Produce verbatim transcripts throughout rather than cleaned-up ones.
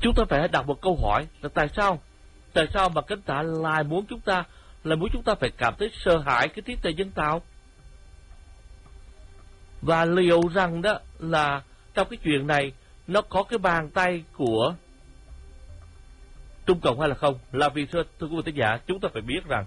chúng ta phải đặt một câu hỏi là tại sao? Tại sao mà cánh tả lại muốn chúng ta, là muốn chúng ta phải cảm thấy sợ hãi cái trí tuệ nhân tạo? Và liệu rằng đó là trong cái chuyện này nó có cái bàn tay của Trung Cộng hay là không? Là vì thưa, thưa quý vị khán giả, chúng ta phải biết rằng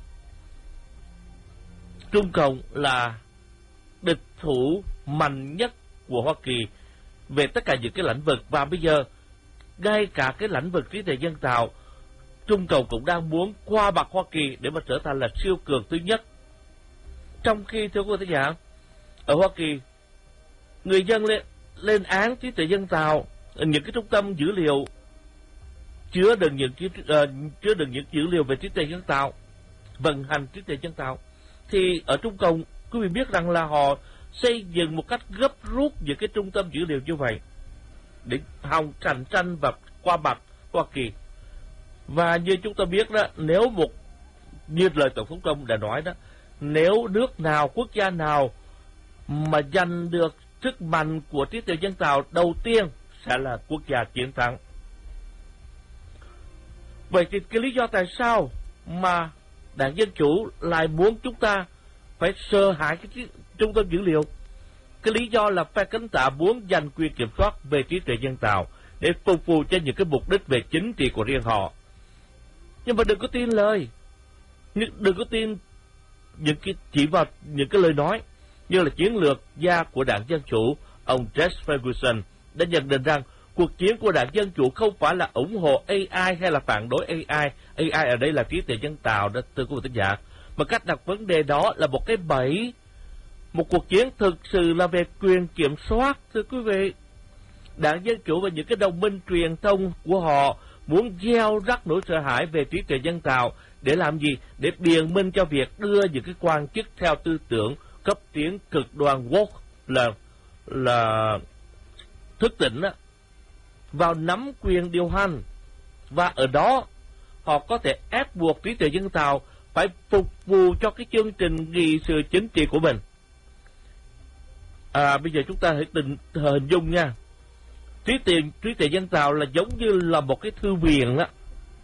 Trung Cộng là địch thủ mạnh nhất của Hoa Kỳ về tất cả những cái lĩnh vực, và bây giờ ngay cả cái lĩnh vực trí tuệ nhân tạo, Trung Cộng cũng đang muốn qua mặt Hoa Kỳ để mà trở thành là siêu cường thứ nhất. Trong khi thưa quý vị khán giả, ở Hoa Kỳ người dân lên, lên án trí tuệ nhân tạo, những cái trung tâm dữ liệu chứa đựng những uh, chứa đựng những dữ liệu về trí tuệ nhân tạo, vận hành trí tuệ nhân tạo, thì ở Trung Cộng quý vị biết rằng là họ xây dựng một cách gấp rút những cái trung tâm dữ liệu như vậy để hòng cạnh tranh và qua mặt Hoa Kỳ. Và như chúng ta biết đó, nếu một như lời Tổng thống Trump đã nói đó, nếu nước nào, quốc gia nào mà giành được sức mạnh của trí tuệ nhân tạo đầu tiên sẽ là quốc gia chiến thắng. Vậy thì cái lý do tại sao mà Đảng Dân Chủ lại muốn chúng ta phải sợ hãi cái trung tâm dữ liệu? Cái lý do là phe cánh tả muốn giành quyền kiểm soát về trí tuệ nhân tạo để phục vụ cho những cái mục đích về chính trị của riêng họ. Nhưng mà đừng có tin lời, đừng có tin những cái chỉ vào những cái lời nói như là chiến lược gia của Đảng Dân Chủ, ông Jeff Ferguson đã nhận định rằng cuộc chiến của Đảng Dân Chủ không phải là ủng hộ a i hay là phản đối a i. a i ở đây là trí tuệ nhân tạo đó, thưa quý vị khán giả. Mà cách đặt vấn đề đó là một cái bẫy, một cuộc chiến thực sự là về quyền kiểm soát, thưa quý vị. Đảng Dân Chủ và những cái đồng minh truyền thông của họ muốn gieo rắc nỗi sợ hãi về trí tuệ nhân tạo để làm gì? Để biện minh cho việc đưa những cái quan chức theo tư tưởng cấp tiến cực đoan woke là là thức tỉnh đó, vào nắm quyền điều hành, và ở đó họ có thể ép buộc trí tuệ nhân tạo phải phục vụ cho cái chương trình nghị sự chính trị của mình. À, bây giờ chúng ta hãy tình hình dung nha, trí tuệ trí tuệ nhân tạo là giống như là một cái thư viện á,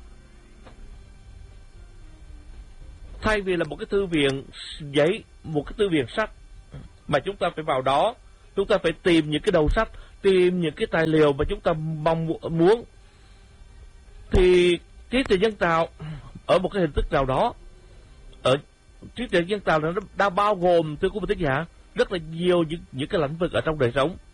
thay vì là một cái thư viện giấy, một cái thư viện sách mà chúng ta phải vào đó, chúng ta phải tìm những cái đầu sách, tìm những cái tài liệu mà chúng ta mong muốn, thì trí tuệ nhân tạo ở một cái hình thức nào đó, ở trí tuệ nhân tạo là nó đã bao gồm, thưa quý vị khán giả, rất là nhiều những những cái lĩnh vực ở trong đời sống,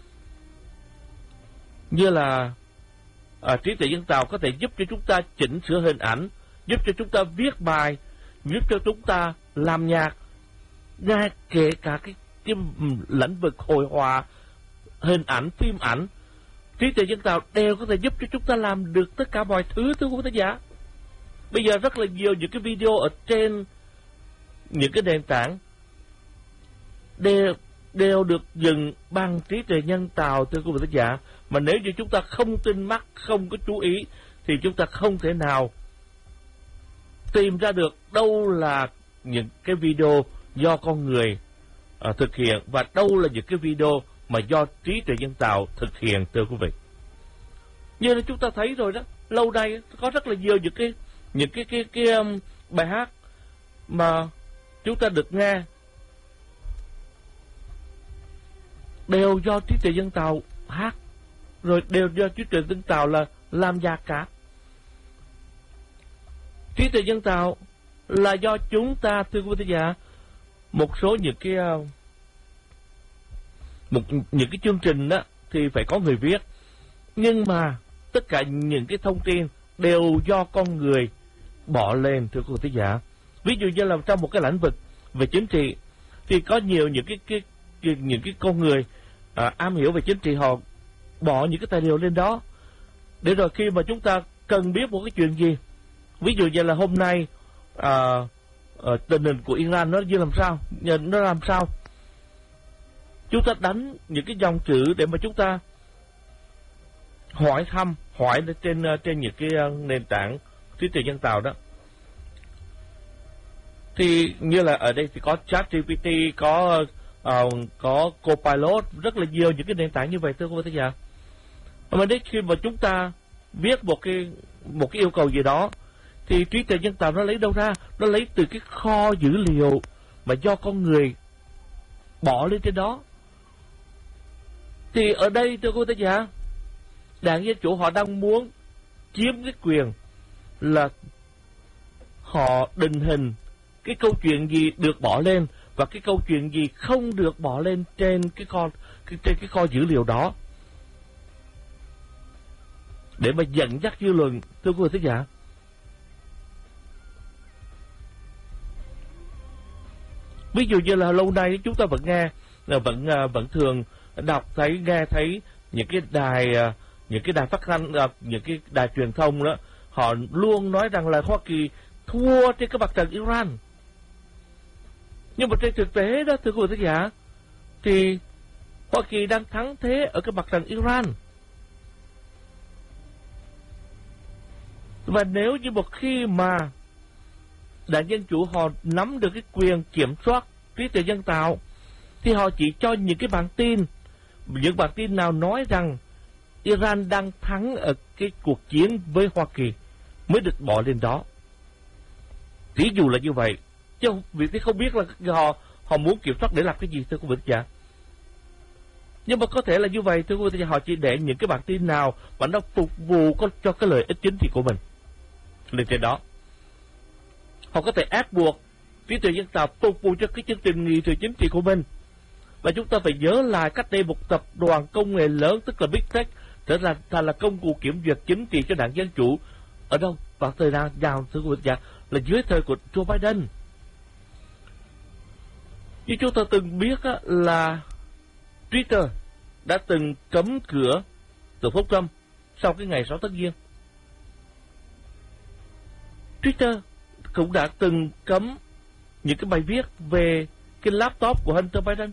như là à, trí tuệ nhân tạo có thể giúp cho chúng ta chỉnh sửa hình ảnh, giúp cho chúng ta viết bài, giúp cho chúng ta làm nhạc, ngay kể cả cái, cái lĩnh vực hội họa, hình ảnh, phim ảnh, trí tuệ nhân tạo đều có thể giúp cho chúng ta làm được tất cả mọi thứ, thưa quý vị khán giả. Bây giờ rất là nhiều những cái video ở trên những cái nền tảng đều đều được dựng bằng trí tuệ nhân tạo, thưa quý vị khán giả. Mà nếu như chúng ta không tin mắt, không có chú ý, thì chúng ta không thể nào tìm ra được đâu là những cái video do con người à, thực hiện và đâu là những cái video mà do trí tuệ nhân tạo thực hiện, thưa quý vị. Như là chúng ta thấy rồi đó, lâu nay có rất là nhiều những cái những cái cái cái, cái um, bài hát mà chúng ta được nghe đều do trí tuệ nhân tạo hát, rồi đều do trí tuệ nhân tạo là làm nhạc cả. Trí tuệ nhân tạo là do chúng ta, thưa quý vị khán giả, một số những cái uh, một những cái chương trình đó thì phải có người viết, nhưng mà tất cả những cái thông tin đều do con người bỏ lên, thưa quý vị khán giả. Ví dụ như là trong một cái lĩnh vực về chính trị thì có nhiều những cái, cái, cái những cái con người à, am hiểu về chính trị, họ bỏ những cái tài liệu lên đó để rồi khi mà chúng ta cần biết một cái chuyện gì, ví dụ như là hôm nay à, à, tình hình của Iran nó như làm sao, nó làm sao, chúng ta đánh những cái dòng chữ để mà chúng ta hỏi thăm, hỏi trên trên những cái nền tảng trí tuệ nhân tạo đó. Thì như là ở đây thì có ChatGPT, có uh, có Copilot, rất là nhiều những cái nền tảng như vậy, thưa quý vị khán giả. Mà đến khi mà chúng ta viết một cái một cái yêu cầu gì đó, thì trí tuệ nhân tạo nó lấy đâu ra? Nó lấy từ cái kho dữ liệu mà do con người bỏ lên trên đó. Thì ở đây thưa quý vị giả, Đảng Dân Chủ họ đang muốn chiếm cái quyền là họ định hình cái câu chuyện gì được bỏ lên và cái câu chuyện gì không được bỏ lên trên cái kho cái, trên cái kho dữ liệu đó, để mà dẫn dắt dư luận, thưa quý vị giả. Ví dụ như là lâu nay chúng ta vẫn nghe, vẫn vẫn thường đọc thấy, nghe thấy những cái đài những cái đài phát thanh, những cái đài truyền thông đó, họ luôn nói rằng là Hoa Kỳ thua trên cái mặt trận Iran. Nhưng mà trên thực tế đó, thưa quý vị giả, thì Hoa Kỳ đang thắng thế ở cái mặt trận Iran. Và nếu như một khi mà Đảng Dân Chủ họ nắm được cái quyền kiểm soát trí tuệ nhân tạo, thì họ chỉ cho những cái bản tin, những bản tin nào nói rằng Iran đang thắng ở cái cuộc chiến với Hoa Kỳ mới được bỏ lên đó. Ví dụ là như vậy, chứ việc thì không biết là họ họ muốn kiểm soát để làm cái gì, thưa quý vị giả. Nhưng mà có thể là như vậy, thưa quý vị giả, họ chỉ để những cái bản tin nào mà nó phục vụ cho cái lợi ích chính trị của mình lên trên đó. Họ có thể ép buộc trí tuệ nhân tạo phục vụ cho cái chương trình nghị sự chính trị của mình. Và chúng ta phải nhớ lại cách đây một tập đoàn công nghệ lớn, tức là Big Tech, trở thành là, là công cụ kiểm duyệt chính trị cho Đảng Dân Chủ. Ở đâu? Vào thời gian nào, thưa quý vị giả, là dưới thời của Joe Biden. Như chúng ta từng biết á, là Twitter đã từng cấm cửa Tổng thống Trump sau cái ngày sáu tháng Giêng. Twitter cũng đã từng cấm những cái bài viết về cái laptop của Hunter Biden.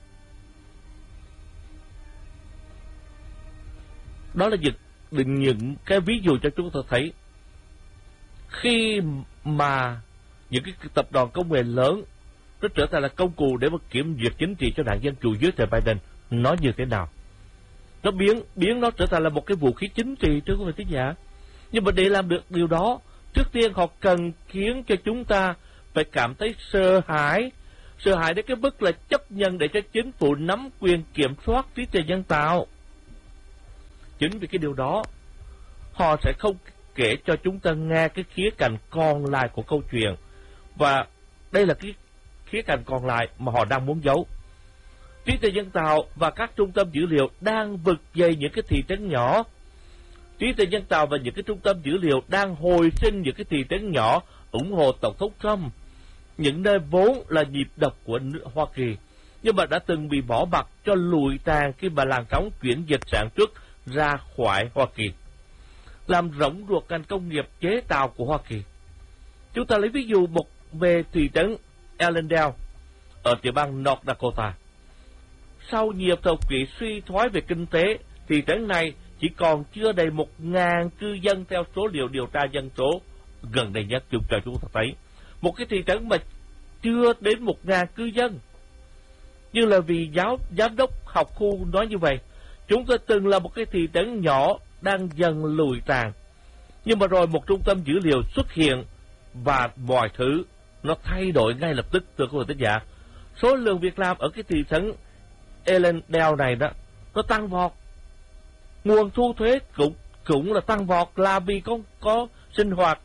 Đó là những, những cái ví dụ cho chúng ta thấy khi mà những cái tập đoàn công nghệ lớn nó trở thành là công cụ để mà kiểm duyệt chính trị cho Đảng Dân Chủ dưới thời Biden, nó như thế nào. Nó biến biến nó trở thành là một cái vũ khí chính trị, thưa quý vị thính giả. Nhưng mà để làm được điều đó, trước tiên họ cần khiến cho chúng ta phải cảm thấy sợ hãi, sợ hãi đến cái mức là chấp nhận để cho chính phủ nắm quyền kiểm soát trí tuệ nhân tạo. Chính vì cái điều đó, họ sẽ không kể cho chúng ta nghe cái khía cạnh còn lại của câu chuyện. Và đây là cái khía cạnh còn lại mà họ đang muốn giấu. Trí tuệ nhân tạo và các trung tâm dữ liệu đang vực dậy những cái thị trấn nhỏ. Trí tuệ nhân tạo và những cái trung tâm dữ liệu đang hồi sinh những cái thị trấn nhỏ ủng hộ Tổng thống Trump, những nơi vốn là nhịp đập của Hoa Kỳ, nhưng mà đã từng bị bỏ mặc cho lùi tàn khi mà làn sóng chuyển dịch sản xuất ra khỏi Hoa Kỳ, làm rỗng ruột ngành công nghiệp chế tạo của Hoa Kỳ. Chúng ta lấy ví dụ một về thị trấn Ellendale ở tiểu bang North Dakota. Sau nhiều thập kỷ suy thoái về kinh tế, thị trấn này chỉ còn chưa đầy một ngàn cư dân theo số liệu điều tra dân số gần đây nhất chúng cho chúng ta thấy. Một cái thị trấn mà chưa đến một ngàn cư dân. Như là vì giáo giám đốc học khu nói như vậy, chúng tôi từng là một cái thị trấn nhỏ đang dần lùi tàn. Nhưng mà rồi một trung tâm dữ liệu xuất hiện và mọi thứ nó thay đổi ngay lập tức, thưa quý vị thính giả. Số lượng việc làm ở cái thị trấn Ellendale này đó, nó tăng vọt. Nguồn thu thuế cũng cũng là tăng vọt, là vì có có sinh hoạt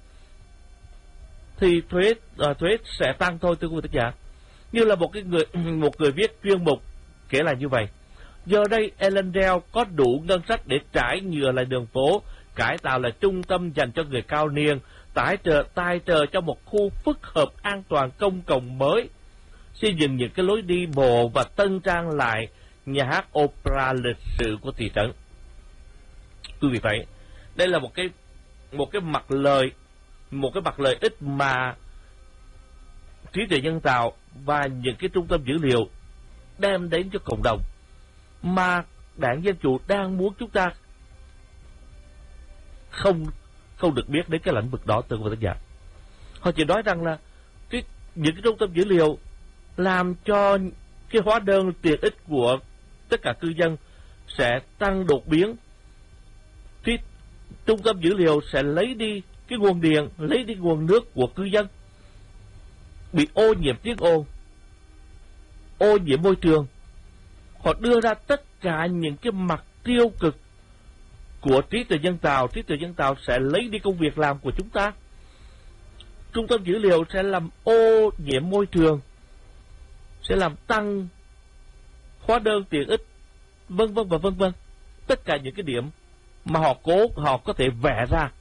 thì thuế uh, thuế sẽ tăng thôi, thưa quý vị thính giả. Như là một cái người một người viết chuyên mục kể là như vậy. Giờ đây Ellendale có đủ ngân sách để trải nhựa lại đường phố, cải tạo lại trung tâm dành cho người cao niên, tài trợ tài trợ cho một khu phức hợp an toàn công cộng mới, xây dựng những cái lối đi bộ và tân trang lại nhà hát opera lịch sử của thị trấn. Quý vị thấy, đây là một cái một cái mặt lời, một cái mặt lợi ích mà trí tuệ nhân tạo và những cái trung tâm dữ liệu đem đến cho cộng đồng, mà Đảng Dân Chủ đang muốn chúng ta không không được biết đến cái lĩnh vực đó, thưa quý vị thính giả. Họ chỉ nói rằng là cái, những cái trung tâm dữ liệu làm cho cái hóa đơn tiện ích của tất cả cư dân sẽ tăng đột biến. Thì trung tâm dữ liệu sẽ lấy đi cái nguồn điện, lấy đi nguồn nước của cư dân, bị ô nhiễm tiếng ồn, ô nhiễm môi trường. Họ đưa ra tất cả những cái mặt tiêu cực của trí tuệ nhân tạo. Trí tuệ nhân tạo sẽ lấy đi công việc làm của chúng ta. Trung tâm dữ liệu sẽ làm ô nhiễm môi trường, sẽ làm tăng hóa đơn tiện ích, vân vân và vân vân. Tất cả những cái điểm mà họ cố họ có thể vẽ ra.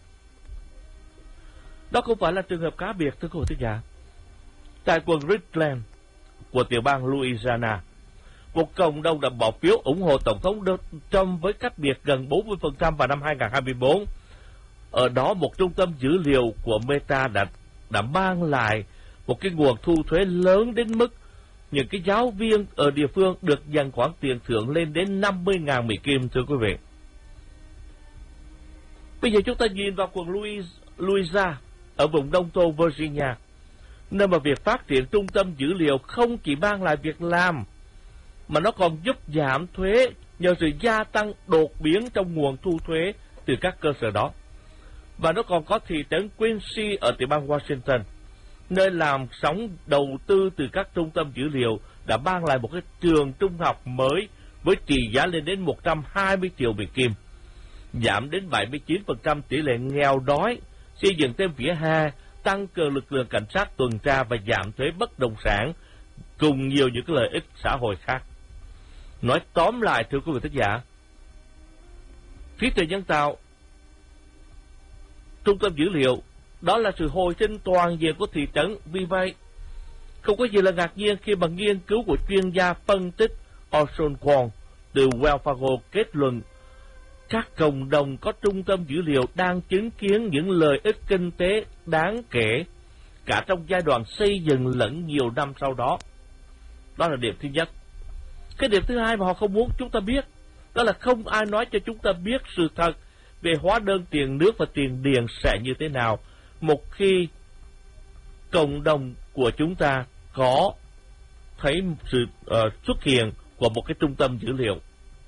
Đó không phải là trường hợp cá biệt, thưa quý vị thính giả. Tại quận Richland của tiểu bang Louisiana, một cộng đồng đã bỏ phiếu ủng hộ Tổng thống Donald Trump với cách biệt gần bốn mươi phần trăm vào năm hai không hai tư. Ở đó, một trung tâm dữ liệu của Meta đã, đã mang lại một cái nguồn thu thuế lớn đến mức những cái giáo viên ở địa phương được dành khoản tiền thưởng lên đến năm mươi nghìn Mỹ Kim, thưa quý vị. Bây giờ chúng ta nhìn vào quận Louisiana ở vùng Đông Tô Virginia, nơi mà việc phát triển trung tâm dữ liệu không chỉ mang lại việc làm, mà nó còn giúp giảm thuế nhờ sự gia tăng đột biến trong nguồn thu thuế từ các cơ sở đó. Và nó còn có thị trấn Quincy ở tiểu bang Washington, nơi làm sóng đầu tư từ các trung tâm dữ liệu đã mang lại một cái trường trung học mới với trị giá lên đến một trăm hai mươi triệu Mỹ Kim, giảm đến bảy mươi chín phần trăm tỷ lệ nghèo đói, xây dựng thêm vỉa hè, tăng cường lực lượng cảnh sát tuần tra và giảm thuế bất động sản, cùng nhiều những cái lợi ích xã hội khác. Nói tóm lại, thưa quý vị thính giả, trí tuệ nhân tạo, trung tâm dữ liệu, đó là sự hồi sinh toàn diện của thị trấn. Vì vậy, không có gì là ngạc nhiên khi mà nghiên cứu của chuyên gia phân tích Orson Kwon từ Wells Fargo kết luận các cộng đồng có trung tâm dữ liệu đang chứng kiến những lợi ích kinh tế đáng kể cả trong giai đoạn xây dựng lẫn nhiều năm sau đó. Đó là điểm thứ nhất. Cái điểm thứ hai mà họ không muốn chúng ta biết, đó là không ai nói cho chúng ta biết sự thật về hóa đơn tiền nước và tiền điện sẽ như thế nào một khi cộng đồng của chúng ta có thấy sự uh, xuất hiện của một cái trung tâm dữ liệu.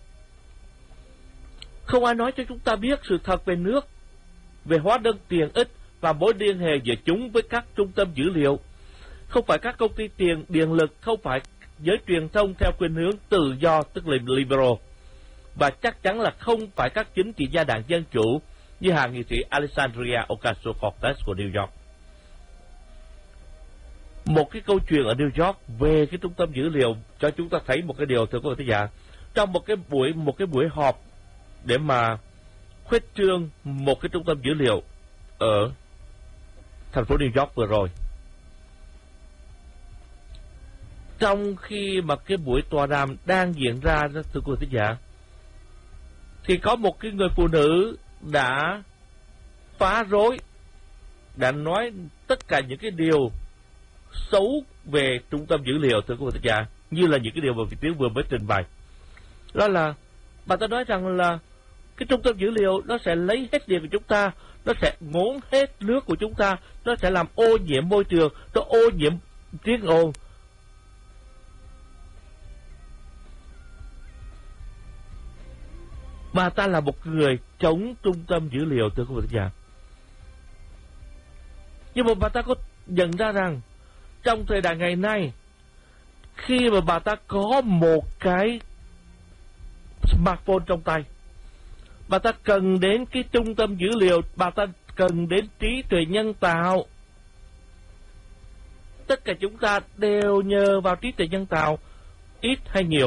Không ai nói cho chúng ta biết sự thật về nước, về hóa đơn tiền ích và mối liên hệ giữa chúng với các trung tâm dữ liệu. Không phải các công ty tiền điện lực, không phải giới truyền thông theo khuynh hướng tự do, tức là liberal, và chắc chắn là không phải các chính trị gia đảng Dân Chủ như hạ nghị sĩ Alexandria Ocasio-Cortez của New York. Một cái câu chuyện ở New York về cái trung tâm dữ liệu cho chúng ta thấy một cái điều, thưa quý vị thính giả. Trong một cái buổi một cái buổi họp để mà khuếch trương một cái trung tâm dữ liệu ở thành phố New York vừa rồi, trong khi mà cái buổi tọa đàm đang diễn ra, thưa quý vị thính giả, thì có một cái người phụ nữ đã phá rối, đã nói tất cả những cái điều xấu về trung tâm dữ liệu, thưa quý vị thính giả, như là những cái điều mà vị Tiến vừa mới trình bày. Đó là bà ta nói rằng là cái trung tâm dữ liệu nó sẽ lấy hết điện của chúng ta, nó sẽ ngốn hết nước của chúng ta, nó sẽ làm ô nhiễm môi trường, nó ô nhiễm tiếng ồn. Bà ta là một người chống trung tâm dữ liệu, thưa quý vị thính giả. Nhưng mà bà ta có nhận ra rằng trong thời đại ngày nay, khi mà bà ta có một cái smartphone trong tay, bà ta cần đến cái trung tâm dữ liệu, bà ta cần đến trí tuệ nhân tạo. Tất cả chúng ta đều nhờ vào trí tuệ nhân tạo, ít hay nhiều.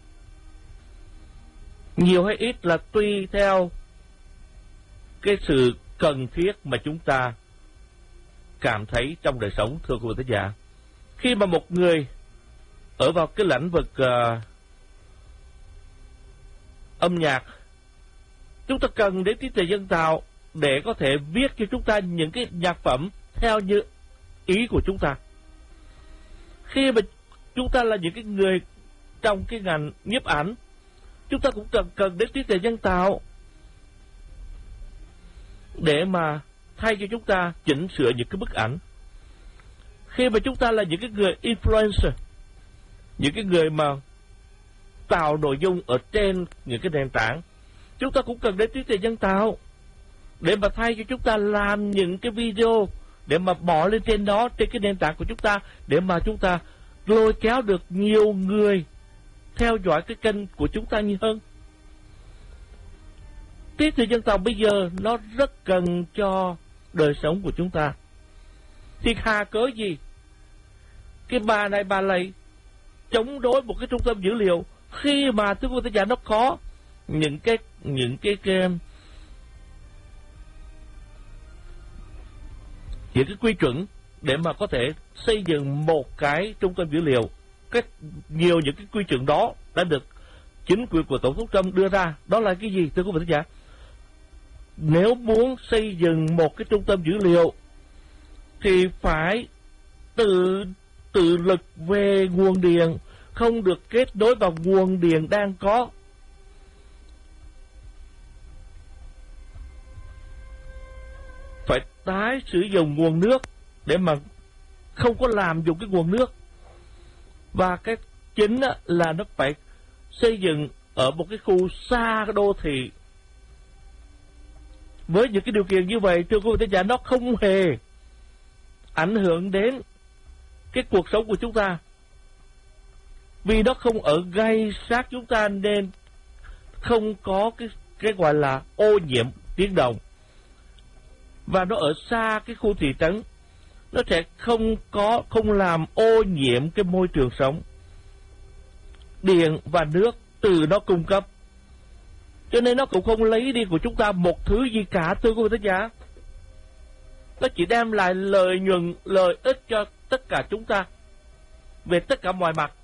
Nhiều hay ít là tùy theo cái sự cần thiết mà chúng ta cảm thấy trong đời sống, thưa quý vị thính giả. Khi mà một người ở vào cái lĩnh vực uh, âm nhạc, chúng ta cần đến trí tuệ nhân tạo để có thể viết cho chúng ta những cái nhạc phẩm theo như ý của chúng ta. Khi mà chúng ta là những cái người trong cái ngành nhiếp ảnh, chúng ta cũng cần, cần đến trí tuệ nhân tạo để mà thay cho chúng ta chỉnh sửa những cái bức ảnh. Khi mà chúng ta là những cái người influencer, những cái người mà tạo nội dung ở trên những cái nền tảng, chúng ta cũng cần đến trí tuệ nhân tạo để mà thay cho chúng ta làm những cái video để mà bỏ lên trên đó, trên cái nền tảng của chúng ta, để mà chúng ta lôi kéo được nhiều người theo dõi cái kênh của chúng ta nhiều hơn. Trí tuệ nhân tạo bây giờ nó rất cần cho đời sống của chúng ta. Thì hà cớ gì cái bà này bà lại chống đối một cái trung tâm dữ liệu khi mà thưa quý vị giả nó có những cái những cái, cái những cái quy chuẩn để mà có thể xây dựng một cái trung tâm dữ liệu. Cái nhiều những cái quy chuẩn đó đã được chính quyền của Tổng thống Trump đưa ra. Đó là cái gì thưa quý vị giả? Nếu muốn xây dựng một cái trung tâm dữ liệu thì phải tự tự lực về nguồn điện, không được kết nối vào nguồn điện đang có. Phải tái sử dụng nguồn nước để mà không có làm dùng cái nguồn nước. Và cái chính là nó phải xây dựng ở một cái khu xa đô thị. Với những cái điều kiện như vậy, thưa quý vị giả, nó không hề ảnh hưởng đến cái cuộc sống của chúng ta. Vì nó không ở ngay sát chúng ta nên không có cái, cái gọi là ô nhiễm tiếng động. Và nó ở xa cái khu thị trấn, nó sẽ không có không làm ô nhiễm cái môi trường sống. Điện và nước từ nó cung cấp, cho nên nó cũng không lấy đi của chúng ta một thứ gì cả, thưa quý vị thính giả. Nó chỉ đem lại lợi nhuận, lợi ích cho tất cả chúng ta về tất cả mọi mặt.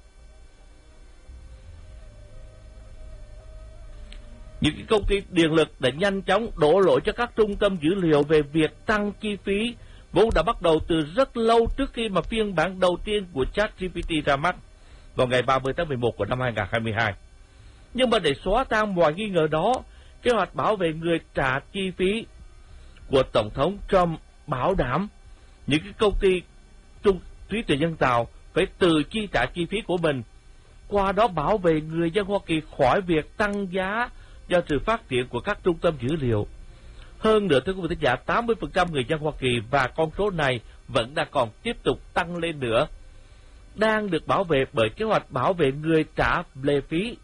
Những cái công ty điện lực đã nhanh chóng đổ lỗi cho các trung tâm dữ liệu về việc tăng chi phí, vốn đã bắt đầu từ rất lâu trước khi mà phiên bản đầu tiên của ChatGPT ra mắt vào ngày ba mươi tháng mười một của năm hai nghìn không trăm hai mươi hai. Nhưng mà để xóa tan mọi nghi ngờ đó, kế hoạch bảo vệ người trả chi phí của Tổng thống Trump bảo đảm những cái công ty trung trí tuệ nhân tạo phải tự chi trả chi phí của mình, qua đó bảo vệ người dân Hoa Kỳ khỏi việc tăng giá do sự phát triển của các trung tâm dữ liệu. Hơn nữa, thưa quý vị thính giả, tám mươi phần trăm người dân Hoa Kỳ, và con số này vẫn đang còn tiếp tục tăng lên nữa, đang được bảo vệ bởi kế hoạch bảo vệ người trả lệ phí.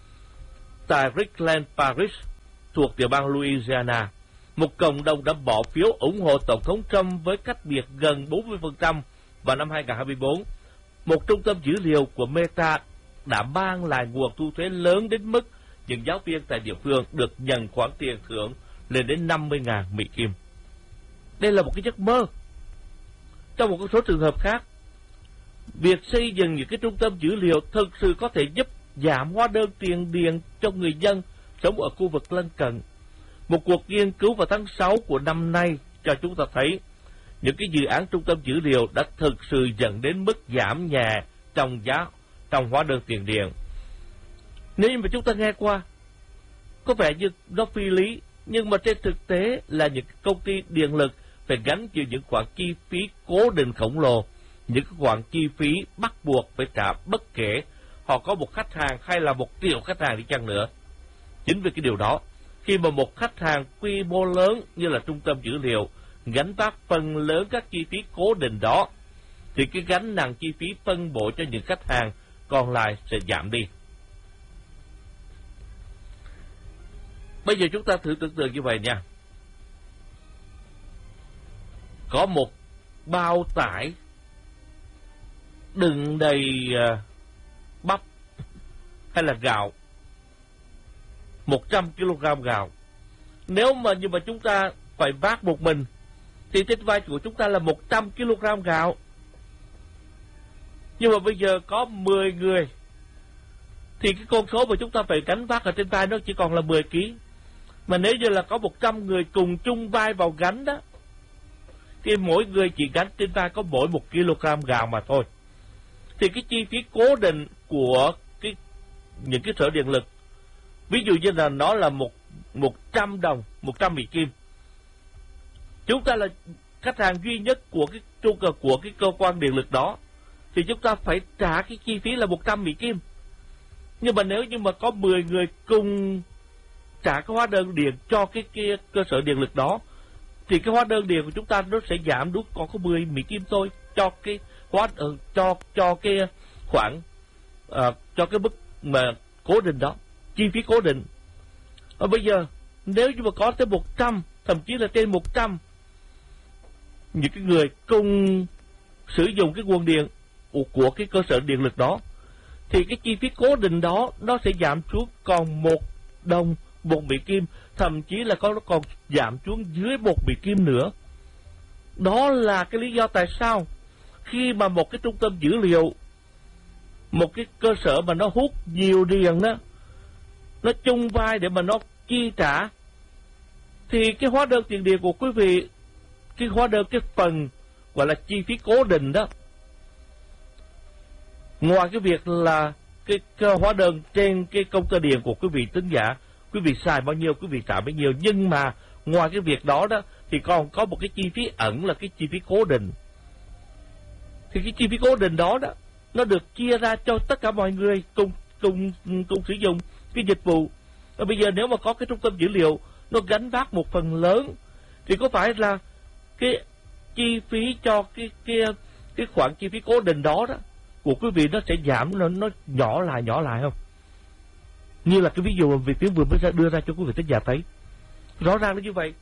Tại Richland Parish thuộc tiểu bang Louisiana, một cộng đồng đã bỏ phiếu ủng hộ Tổng thống Trump với cách biệt gần bốn mươi phần trăm vào năm hai nghìn không trăm hai mươi bốn. Một trung tâm dữ liệu của Meta đã mang lại nguồn thu thuế lớn đến mức những giáo viên tại địa phương được nhận khoản tiền thưởng lên đến năm mươi nghìn Mỹ Kim. Đây là một cái giấc mơ. Trong một số trường hợp khác, việc xây dựng những cái trung tâm dữ liệu thực sự có thể giúp giảm hóa đơn tiền điện cho người dân sống ở khu vực lân cận. Một cuộc nghiên cứu vào tháng sáu của năm nay cho chúng ta thấy những cái dự án trung tâm dữ liệu đã thực sự dẫn đến mức giảm nhẹ trong giá trong hóa đơn tiền điện. Nếu mà chúng ta nghe qua có vẻ như nó phi lý, nhưng mà trên thực tế là những công ty điện lực phải gánh chịu những khoản chi phí cố định khổng lồ, những khoản chi phí bắt buộc phải trả bất kể họ có một khách hàng hay là một triệu khách hàng đi chăng nữa. Chính vì cái điều đó, khi mà một khách hàng quy mô lớn như là trung tâm dữ liệu gánh vác phần lớn các chi phí cố định đó, thì cái gánh nặng chi phí phân bổ cho những khách hàng còn lại sẽ giảm đi. Bây giờ chúng ta thử tưởng tượng như vậy nha. Có một bao tải đựng đầy uh, bắp hay là gạo, một trăm ki lô gam gạo. Nếu mà như mà chúng ta phải vác một mình thì trên vai của chúng ta là một trăm ki lô gam gạo. Nhưng mà bây giờ có mười người thì cái con số mà chúng ta phải gánh vác ở trên vai nó chỉ còn là mười ki lô gam. Mà nếu như là có một trăm người cùng chung vai vào gánh đó, thì mỗi người chỉ gánh trên vai có mỗi một ki lô gam gạo mà thôi. Thì cái chi phí cố định của cái những cái sở điện lực, ví dụ như là nó là một một trăm đồng, một trăm Mỹ Kim. Chúng ta là khách hàng duy nhất của cái trung của cái cơ quan điện lực đó, thì chúng ta phải trả cái chi phí là một trăm Mỹ Kim. Nhưng mà nếu như mà có mười người cùng trả cái hóa đơn điện cho cái, cái cơ sở điện lực đó, thì cái hóa đơn điện của chúng ta nó sẽ giảm đúng còn có mười Mỹ Kim thôi cho cái hóa uh, cho cho cái khoản uh, cho cái mức mà cố định đó, chi phí cố định. Và bây giờ nếu như mà có tới một trăm, thậm chí là trên một trăm những cái người cùng sử dụng cái nguồn điện của cái cơ sở điện lực đó, thì cái chi phí cố định đó nó sẽ giảm xuống còn một đồng một Mỹ Kim, thậm chí là có nó còn giảm xuống dưới một Mỹ Kim nữa. Đó là cái lý do tại sao khi mà một cái trung tâm dữ liệu, một cái cơ sở mà nó hút nhiều điện đó, nó chung vai để mà nó chi trả, thì cái hóa đơn tiền điện của quý vị, cái hóa đơn cái phần gọi là chi phí cố định đó, ngoài cái việc là cái, cái hóa đơn trên cái công tơ điện của quý vị tính giả, quý vị xài bao nhiêu quý vị trả bấy nhiêu, nhưng mà ngoài cái việc đó đó thì còn có một cái chi phí ẩn là cái chi phí cố định. Thì cái chi phí cố định đó đó nó được chia ra cho tất cả mọi người cùng cùng cùng sử dụng cái dịch vụ. Và bây giờ nếu mà có cái trung tâm dữ liệu nó gánh vác một phần lớn, thì có phải là cái chi phí cho cái cái cái khoản chi phí cố định đó đó của quý vị nó sẽ giảm, nó nó nhỏ lại nhỏ lại không? Như là cái ví dụ mà Việt Tiến vừa mới ra đưa ra cho quý vị thính giả thấy, rõ ràng là như vậy.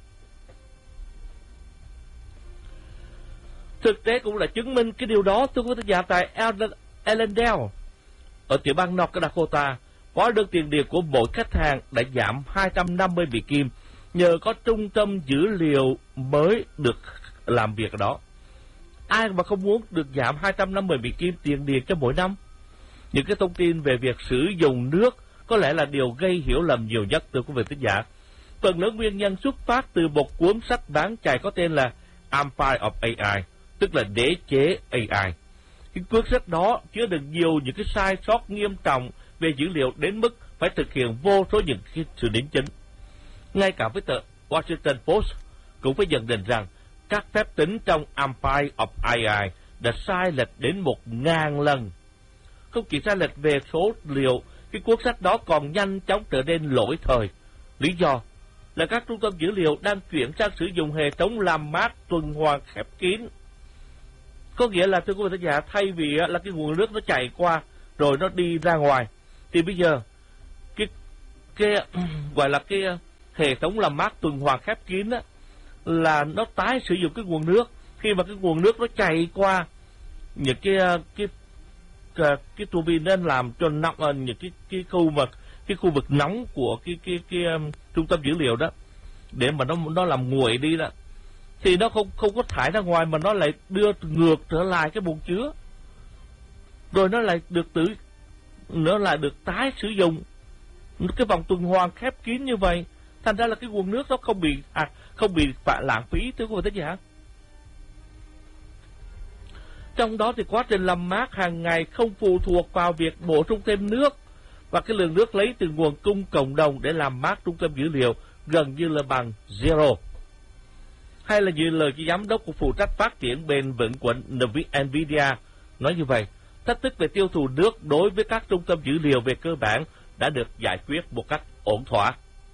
Thực tế cũng là chứng minh cái điều đó. Tôi có thính giả tại Ellendale ở tiểu bang North Dakota, hóa đơn tiền điện của mỗi khách hàng đã giảm hai trăm năm mươi Mỹ Kim nhờ có trung tâm dữ liệu mới được làm việc ở đó. Ai mà không muốn được giảm hai trăm năm mươi Mỹ Kim tiền điện cho mỗi năm? Những cái thông tin về việc sử dụng nước có lẽ là điều gây hiểu lầm nhiều nhất từ quý vị thính giả. Phần lớn nguyên nhân xuất phát từ một cuốn sách bán chạy có tên là Empire of a i, tức là đế chế a i. Cái cuốn sách đó chứa đựng nhiều những cái sai sót nghiêm trọng về dữ liệu đến mức phải thực hiện vô số những cái sự đính chính. Ngay cả với tờ Washington Post cũng phải nhận định rằng các phép tính trong Empire of a i đã sai lệch đến một ngàn lần. Không chỉ sai lệch về số liệu, cái cuốn sách đó còn nhanh chóng trở nên lỗi thời. Lý do là các trung tâm dữ liệu đang chuyển sang sử dụng hệ thống làm mát tuần hoàn khép kín. Có nghĩa là thưa quý vị thính giả, thay vì là cái nguồn nước nó chảy qua rồi nó đi ra ngoài, thì bây giờ cái cái gọi là cái hệ thống làm mát tuần hoàn khép kín á, là nó tái sử dụng cái nguồn nước khi mà cái nguồn nước nó chảy qua những cái cái cái, cái tua bin nên làm cho nóng những cái cái khu mà cái khu vực nóng của cái cái cái, cái um, trung tâm dữ liệu đó, để mà nó nó làm nguội đi đó, thì nó không không có thải ra ngoài mà nó lại đưa ngược trở lại cái bồn chứa, rồi nó lại được tự nó lại được tái sử dụng. Cái vòng tuần hoàn khép kín như vậy, thành ra là cái nguồn nước nó không bị à, không bị lãng phí, thưa quý vị thính giả. Trong đó thì quá trình làm mát hàng ngày không phụ thuộc vào việc bổ sung thêm nước, và cái lượng nước lấy từ nguồn cung cộng đồng để làm mát trung tâm dữ liệu gần như là bằng zero. Hay là như lời của giám đốc của phụ trách phát triển bền vững của Nvidia nói như vậy, thách thức về tiêu thụ nước đối với các trung tâm dữ liệu về cơ bản đã được giải quyết một cách ổn thỏa.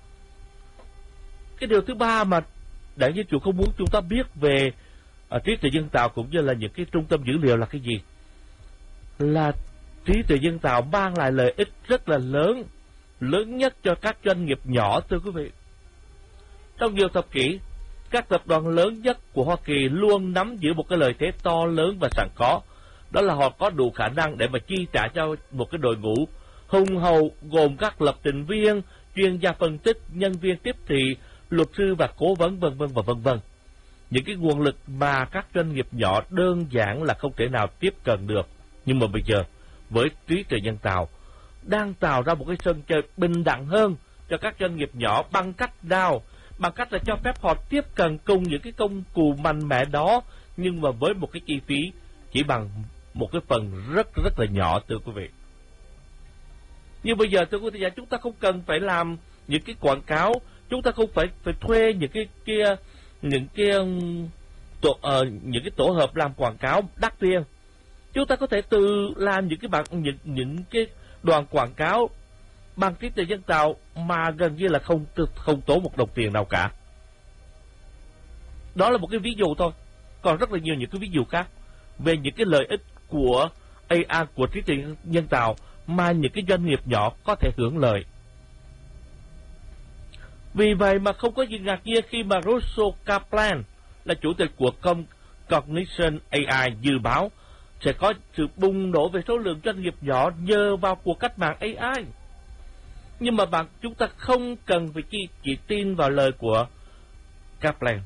Cái điều thứ ba mà Đảng Dân Chủ không muốn chúng ta biết về uh, trí tuệ nhân tạo cũng như là những cái trung tâm dữ liệu là cái gì? Là trí tuệ nhân tạo mang lại lợi ích rất là lớn, lớn nhất cho các doanh nghiệp nhỏ, thưa quý vị. Trong nhiều thập kỷ, các tập đoàn lớn nhất của Hoa Kỳ luôn nắm giữ một cái lợi thế to lớn và sẵn có. Đó là họ có đủ khả năng để mà chi trả cho một cái đội ngũ hùng hậu gồm các lập trình viên, chuyên gia phân tích, nhân viên tiếp thị, luật sư và cố vấn vân vân và vân vân. Những cái nguồn lực mà các doanh nghiệp nhỏ đơn giản là không thể nào tiếp cận được. Nhưng mà bây giờ với trí tuệ nhân tạo đang tạo ra một cái sân chơi bình đẳng hơn cho các doanh nghiệp nhỏ bằng cách nào? Bằng cách là cho phép họ tiếp cận cùng những cái công cụ mạnh mẽ đó, nhưng mà với một cái chi phí chỉ bằng một cái phần rất rất là nhỏ, thưa quý vị. Nhưng bây giờ thưa quý vị, chúng ta không cần phải làm những cái quảng cáo, chúng ta không phải phải thuê những cái kia những cái tổ, uh, những cái tổ hợp làm quảng cáo đắt tiền. Chúng ta có thể tự làm những cái bản những những cái đoàn quảng cáo bằng trí tuệ nhân tạo mà gần như là không không tốn một đồng tiền nào cả. Đó là một cái ví dụ thôi. Còn rất là nhiều những cái ví dụ khác về những cái lợi ích của a i, của trí tuệ nhân tạo mà những cái doanh nghiệp nhỏ có thể hưởng lợi. Vì vậy mà không có gì ngạc nhiên khi mà Russell Kaplan là chủ tịch của Cognition a i dự báo sẽ có sự bùng nổ về số lượng doanh nghiệp nhỏ nhờ vào cuộc cách mạng a i. Nhưng mà bạn chúng ta không cần phải chỉ, chỉ tin vào lời của Kaplan.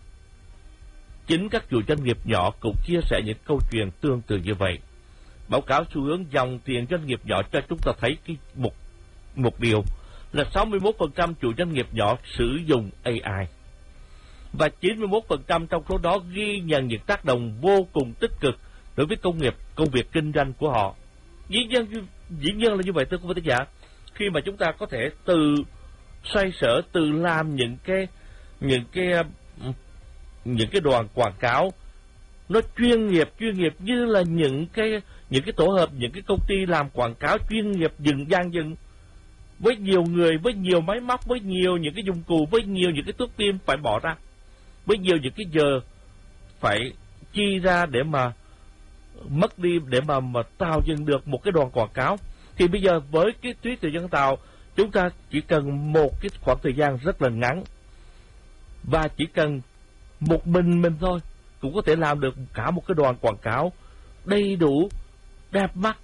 Chính các chủ doanh nghiệp nhỏ cũng chia sẻ những câu chuyện tương tự như vậy. Báo cáo xu hướng dòng tiền doanh nghiệp nhỏ cho chúng ta thấy cái một, một điều là sáu mươi mốt phần trăm chủ doanh nghiệp nhỏ sử dụng a i. Và chín mươi mốt phần trăm trong số đó ghi nhận những tác động vô cùng tích cực đối với công nghiệp, công việc kinh doanh của họ. Dĩ nhiên, dĩ nhiên là như vậy thưa quý vị giả. Khi mà chúng ta có thể từ xoay sở, từ làm những cái những cái những cái đoàn quảng cáo nó chuyên nghiệp chuyên nghiệp như là những cái những cái tổ hợp, những cái công ty làm quảng cáo chuyên nghiệp dừng gian dừng với nhiều người, với nhiều máy móc, với nhiều những cái dụng cụ, với nhiều những cái thước phim phải bỏ ra, với nhiều những cái giờ phải chi ra để mà mất đi để mà mà tạo dựng được một cái đoàn quảng cáo. Thì bây giờ với cái trí tuệ nhân tạo, chúng ta chỉ cần một cái khoảng thời gian rất là ngắn và chỉ cần một mình mình thôi cũng có thể làm được cả một cái đoàn quảng cáo đầy đủ, đẹp mắt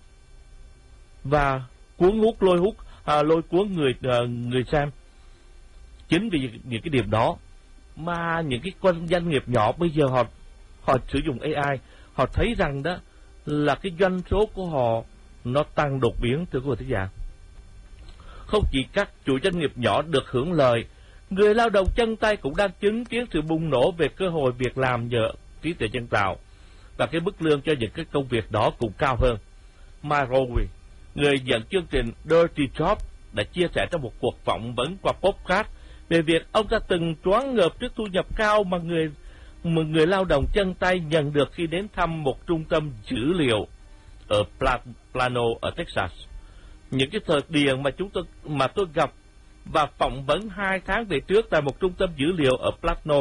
và cuốn hút, lôi hút, à, lôi cuốn người à, người xem. Chính vì những cái điểm đó mà những cái con doanh nghiệp nhỏ bây giờ họ họ sử dụng a i, họ thấy rằng đó là cái doanh số của họ nó tăng đột biến thưa quý vị thính giả. Không chỉ các chủ doanh nghiệp nhỏ được hưởng lợi, người lao động chân tay cũng đang chứng kiến sự bùng nổ về cơ hội việc làm nhờ trí tuệ nhân tạo, và cái mức lương cho những cái công việc đó cũng cao hơn. Marowi, người dẫn chương trình Dirty Job, đã chia sẻ trong một cuộc phỏng vấn qua podcast về việc ông ta từng choáng ngợp trước thu nhập cao mà người mà người lao động chân tay nhận được khi đến thăm một trung tâm dữ liệu ở Plano ở Texas. Những cái thời điểm mà chúng tôi mà tôi gặp và phỏng vấn hai tháng về trước tại một trung tâm dữ liệu ở Plano,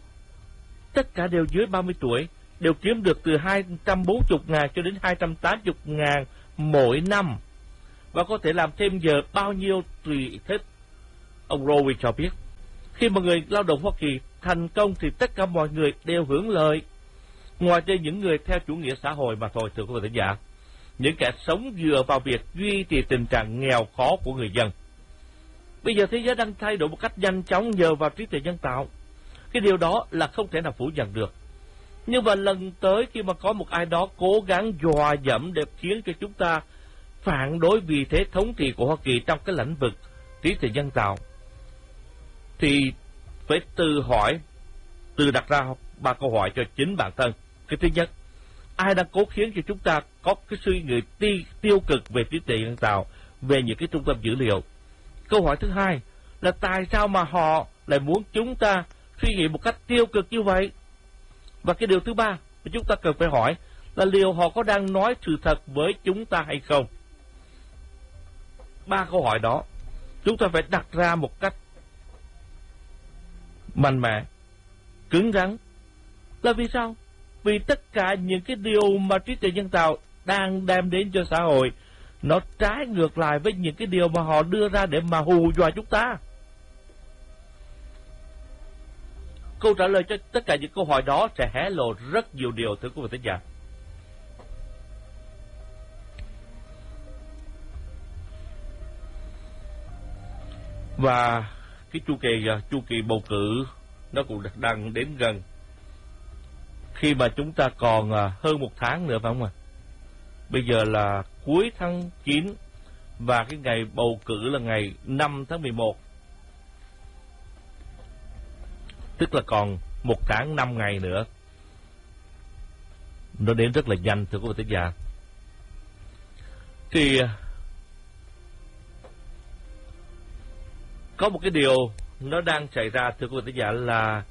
tất cả đều dưới ba mươi tuổi, đều kiếm được từ hai trăm bốn mươi ngàn cho đến hai trăm tám mươi ngàn mỗi năm, và có thể làm thêm giờ bao nhiêu tùy thích. Ông Rowe cho biết, khi mà người lao động Hoa Kỳ thành công thì tất cả mọi người đều hưởng lợi, ngoài ra những người theo chủ nghĩa xã hội mà thôi thưa quý vị thính giả, những kẻ sống dựa vào việc duy trì tình trạng nghèo khó của người dân. Bây giờ thế giới đang thay đổi một cách nhanh chóng nhờ vào trí tuệ nhân tạo. Cái điều đó là không thể nào phủ nhận được. Nhưng mà lần tới khi mà có một ai đó cố gắng dọa dẫm để khiến cho chúng ta phản đối vị thế thống trị của Hoa Kỳ trong cái lĩnh vực trí tuệ nhân tạo, thì phải tự hỏi, tự đặt ra ba câu hỏi cho chính bản thân. Cái thứ nhất, ai đang cố khiến cho chúng ta có cái suy nghĩ ti, tiêu cực về trí tuệ nhân tạo, về những cái trung tâm dữ liệu? Câu hỏi thứ hai là tại sao mà họ lại muốn chúng ta suy nghĩ một cách tiêu cực như vậy? Và cái điều thứ ba mà chúng ta cần phải hỏi là liệu họ có đang nói sự thật với chúng ta hay không? Ba câu hỏi đó chúng ta phải đặt ra một cách mạnh mẽ, cứng rắn. Là vì sao? Vì tất cả những cái điều mà trí tuệ nhân tạo đang đem đến cho xã hội nó trái ngược lại với những cái điều mà họ đưa ra để mà hù dọa chúng ta. Câu trả lời cho tất cả những câu hỏi đó sẽ hé lộ rất nhiều điều thưa quý vị thính giả. Và cái chu kỳ chu kỳ bầu cử nó cũng đang đến gần, khi mà chúng ta còn hơn một tháng nữa phải không ạ? Bây giờ là cuối tháng chín và cái ngày bầu cử là ngày năm tháng mười một, tức là còn một tháng năm ngày nữa. Nó đến rất là nhanh thưa quý vị thính giả. Thì có một cái điều nó đang xảy ra thưa quý vị thính giả là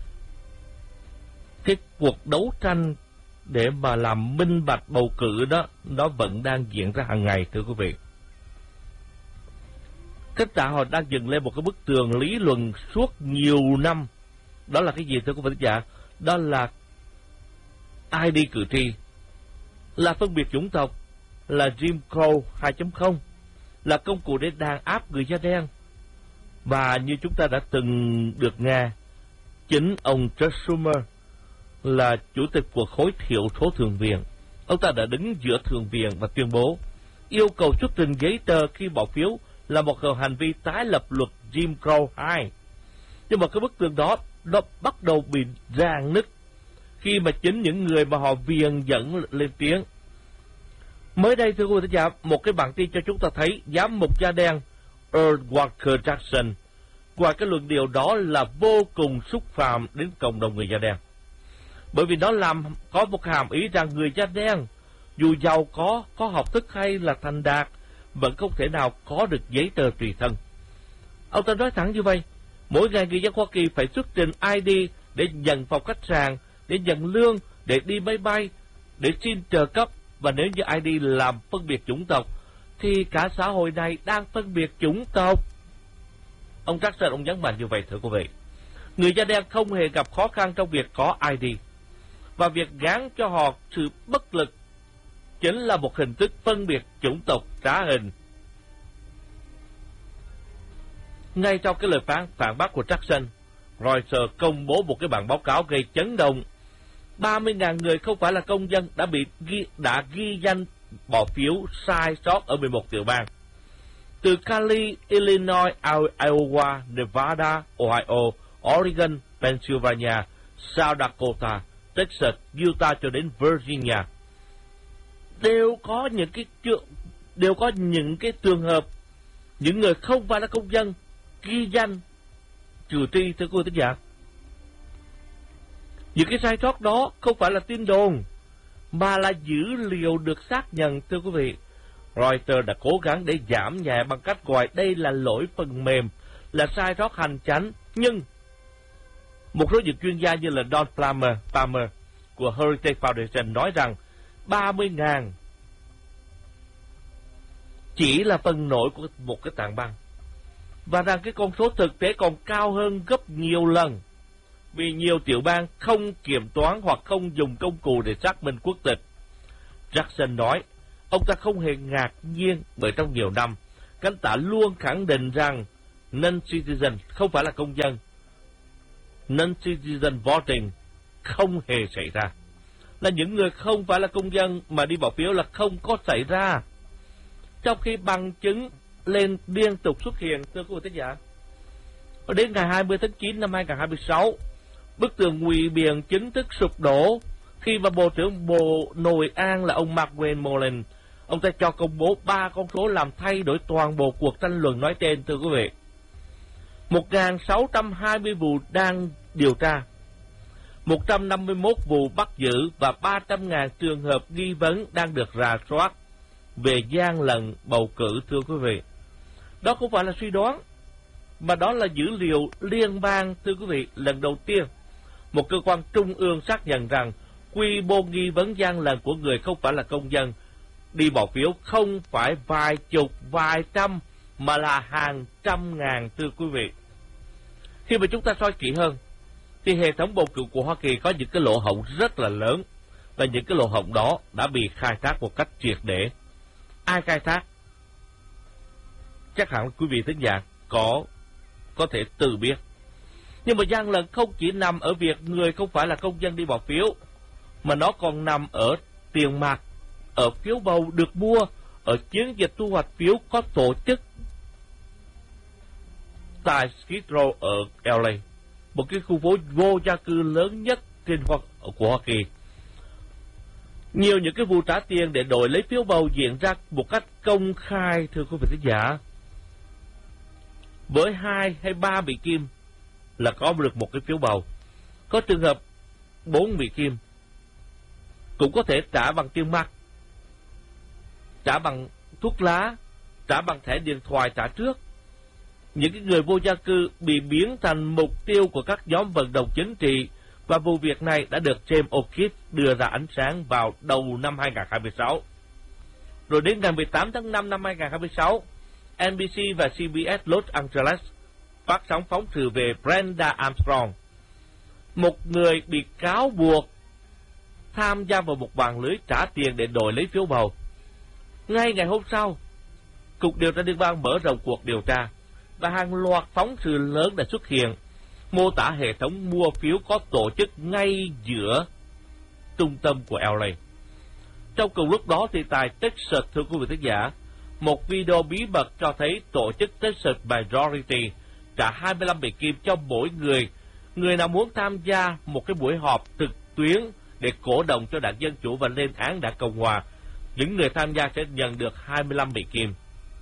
cái cuộc đấu tranh để mà làm minh bạch bầu cử đó, nó vẫn đang diễn ra hàng ngày thưa quý vị. Cánh tả họ đang dựng lên một cái bức tường lý luận suốt nhiều năm. Đó là cái gì thưa quý vị giả? Đó là i đê cử tri, là phân biệt chủng tộc, là Jim Crow hai chấm không, là công cụ để đàn áp người da đen. Và như chúng ta đã từng được nghe, chính ông Chuck Schumer là chủ tịch của khối thiểu số thượng viện. Ông ta đã đứng giữa thượng viện và tuyên bố yêu cầu xuất trình giấy tờ khi bỏ phiếu là một hành vi tái lập luật Jim Crow hai. Nhưng mà cái bức tường đó nó bắt đầu bị rạn nứt khi mà chính những người mà họ viền dẫn lên tiếng. Mới đây thưa quý vị giả, một cái bản tin cho chúng ta thấy giám mục da đen Earl Walker Jackson qua cái luận điệu đó là vô cùng xúc phạm đến cộng đồng người da đen. Bởi vì nó làm có một hàm ý rằng người da đen dù giàu có, có học thức hay là thành đạt vẫn không thể nào có được giấy tờ tùy thân. Ông ta nói thẳng như vậy, mỗi ngày người dân Hoa Kỳ phải xuất trình i đê để nhận phòng khách sạn, để nhận lương, để đi máy bay, để xin trợ cấp. Và nếu như i đê làm phân biệt chủng tộc thì cả xã hội này đang phân biệt chủng tộc. Ông Jackson ông nhấn mạnh như vậy thưa quý vị. Người da đen không hề gặp khó khăn trong việc có i đê, và việc gán cho họ sự bất lực chính là một hình thức phân biệt chủng tộc trá hình. Ngay trong cái lời phán phản bác của Jackson, Reuters công bố một cái bản báo cáo gây chấn động. ba mươi nghìn người không phải là công dân đã bị ghi, đã ghi danh bỏ phiếu sai sót ở mười một tiểu bang. Từ Cali, Illinois, Iowa, Nevada, Ohio, Oregon, Pennsylvania, South Dakota, Texas, Utah cho đến Virginia đều có những cái đều có những cái trường hợp những người không phải là công dân ghi danh trừ tri thưa quý vị giả. Những cái sai sót đó không phải là tin đồn mà là dữ liệu được xác nhận thưa quý vị. Reuters đã cố gắng để giảm nhẹ bằng cách gọi đây là lỗi phần mềm, là sai sót hành chánh. Nhưng một số những chuyên gia như là Don Palmer, Palmer của Heritage Foundation nói rằng ba mươi nghìn chỉ là phần nổi của một cái tảng băng, và rằng cái con số thực tế còn cao hơn gấp nhiều lần vì nhiều tiểu bang không kiểm toán hoặc không dùng công cụ để xác minh quốc tịch. Jackson nói ông ta không hề ngạc nhiên bởi trong nhiều năm cánh tả luôn khẳng định rằng non-citizen không phải là công dân, non-citizen voting không hề xảy ra, là những người không phải là công dân mà đi bỏ phiếu là không có xảy ra, trong khi bằng chứng lên liên tục xuất hiện thưa quý vị thính giả. Đến ngày hai mươi tháng chín năm hai nghìn không trăm hai mươi sáu, bức tường ngụy biện chính thức sụp đổ khi mà Bộ trưởng Bộ Nội an là ông Markwayne Mullin, ông ta cho công bố ba con số làm thay đổi toàn bộ cuộc tranh luận nói trên thưa quý vị. một nghìn sáu trăm hai mươi vụ đang điều tra, một trăm năm mươi mốt vụ bắt giữ và ba trăm nghìn trường hợp nghi vấn đang được rà soát về gian lận bầu cử thưa quý vị. Đó không phải là suy đoán, mà đó là dữ liệu liên bang thưa quý vị. Lần đầu tiên một cơ quan trung ương xác nhận rằng quy mô nghi vấn gian lận của người không phải là công dân đi bỏ phiếu không phải vài chục, vài trăm, mà là hàng trăm ngàn thưa quý vị. Khi mà chúng ta soi kỹ hơn, thì hệ thống bầu cử của Hoa Kỳ có những cái lỗ hổng rất là lớn, và những cái lỗ hổng đó đã bị khai thác một cách triệt để. Ai khai thác? Chắc hẳn quý vị thính giả có có thể tự biết. Nhưng mà gian lận không chỉ nằm ở việc người không phải là công dân đi bỏ phiếu, mà nó còn nằm ở tiền mặt, ở phiếu bầu được mua, ở chiến dịch thu hoạch phiếu có tổ chức tại Skid Row ở L A, một cái khu phố vô gia cư lớn nhất trên Hoa, của Hoa Kỳ. Nhiều những cái vụ trả tiền để đổi lấy phiếu bầu diễn ra một cách công khai thưa quý vị khán giả. Với hai hay ba Mỹ Kim là có được một cái phiếu bầu. Có trường hợp bốn Mỹ Kim cũng có thể trả bằng tiền mặt, trả bằng thuốc lá, trả bằng thẻ điện thoại trả trước. Những cái người vô gia cư bị biến thành mục tiêu của các nhóm vận động chính trị, và vụ việc này đã được James O'Keefe đưa ra ánh sáng vào đầu năm hai nghìn không trăm hai mươi sáu. Rồi đến ngày mười tám tháng năm năm hai nghìn không trăm hai mươi sáu, en bê xê và xê bê ét Los Angeles phát sóng phóng sự về Brenda Armstrong, một người bị cáo buộc tham gia vào một mạng lưới trả tiền để đổi lấy phiếu bầu. Ngay ngày hôm sau, Cục Điều tra Liên bang mở rộng cuộc điều tra và hàng loạt phóng sự lớn đã xuất hiện mô tả hệ thống mua phiếu có tổ chức ngay giữa trung tâm của lờ a. Trong cùng lúc đó thì tại Texas, thưa quý vị khán giả, một video bí mật cho thấy tổ chức Texas Majority trả hai mươi lăm Mỹ Kim cho mỗi người, người nào muốn tham gia một cái buổi họp trực tuyến để cổ động cho đảng Dân Chủ và lên án đảng Cộng Hòa. Những người tham gia sẽ nhận được hai mươi lăm Mỹ Kim.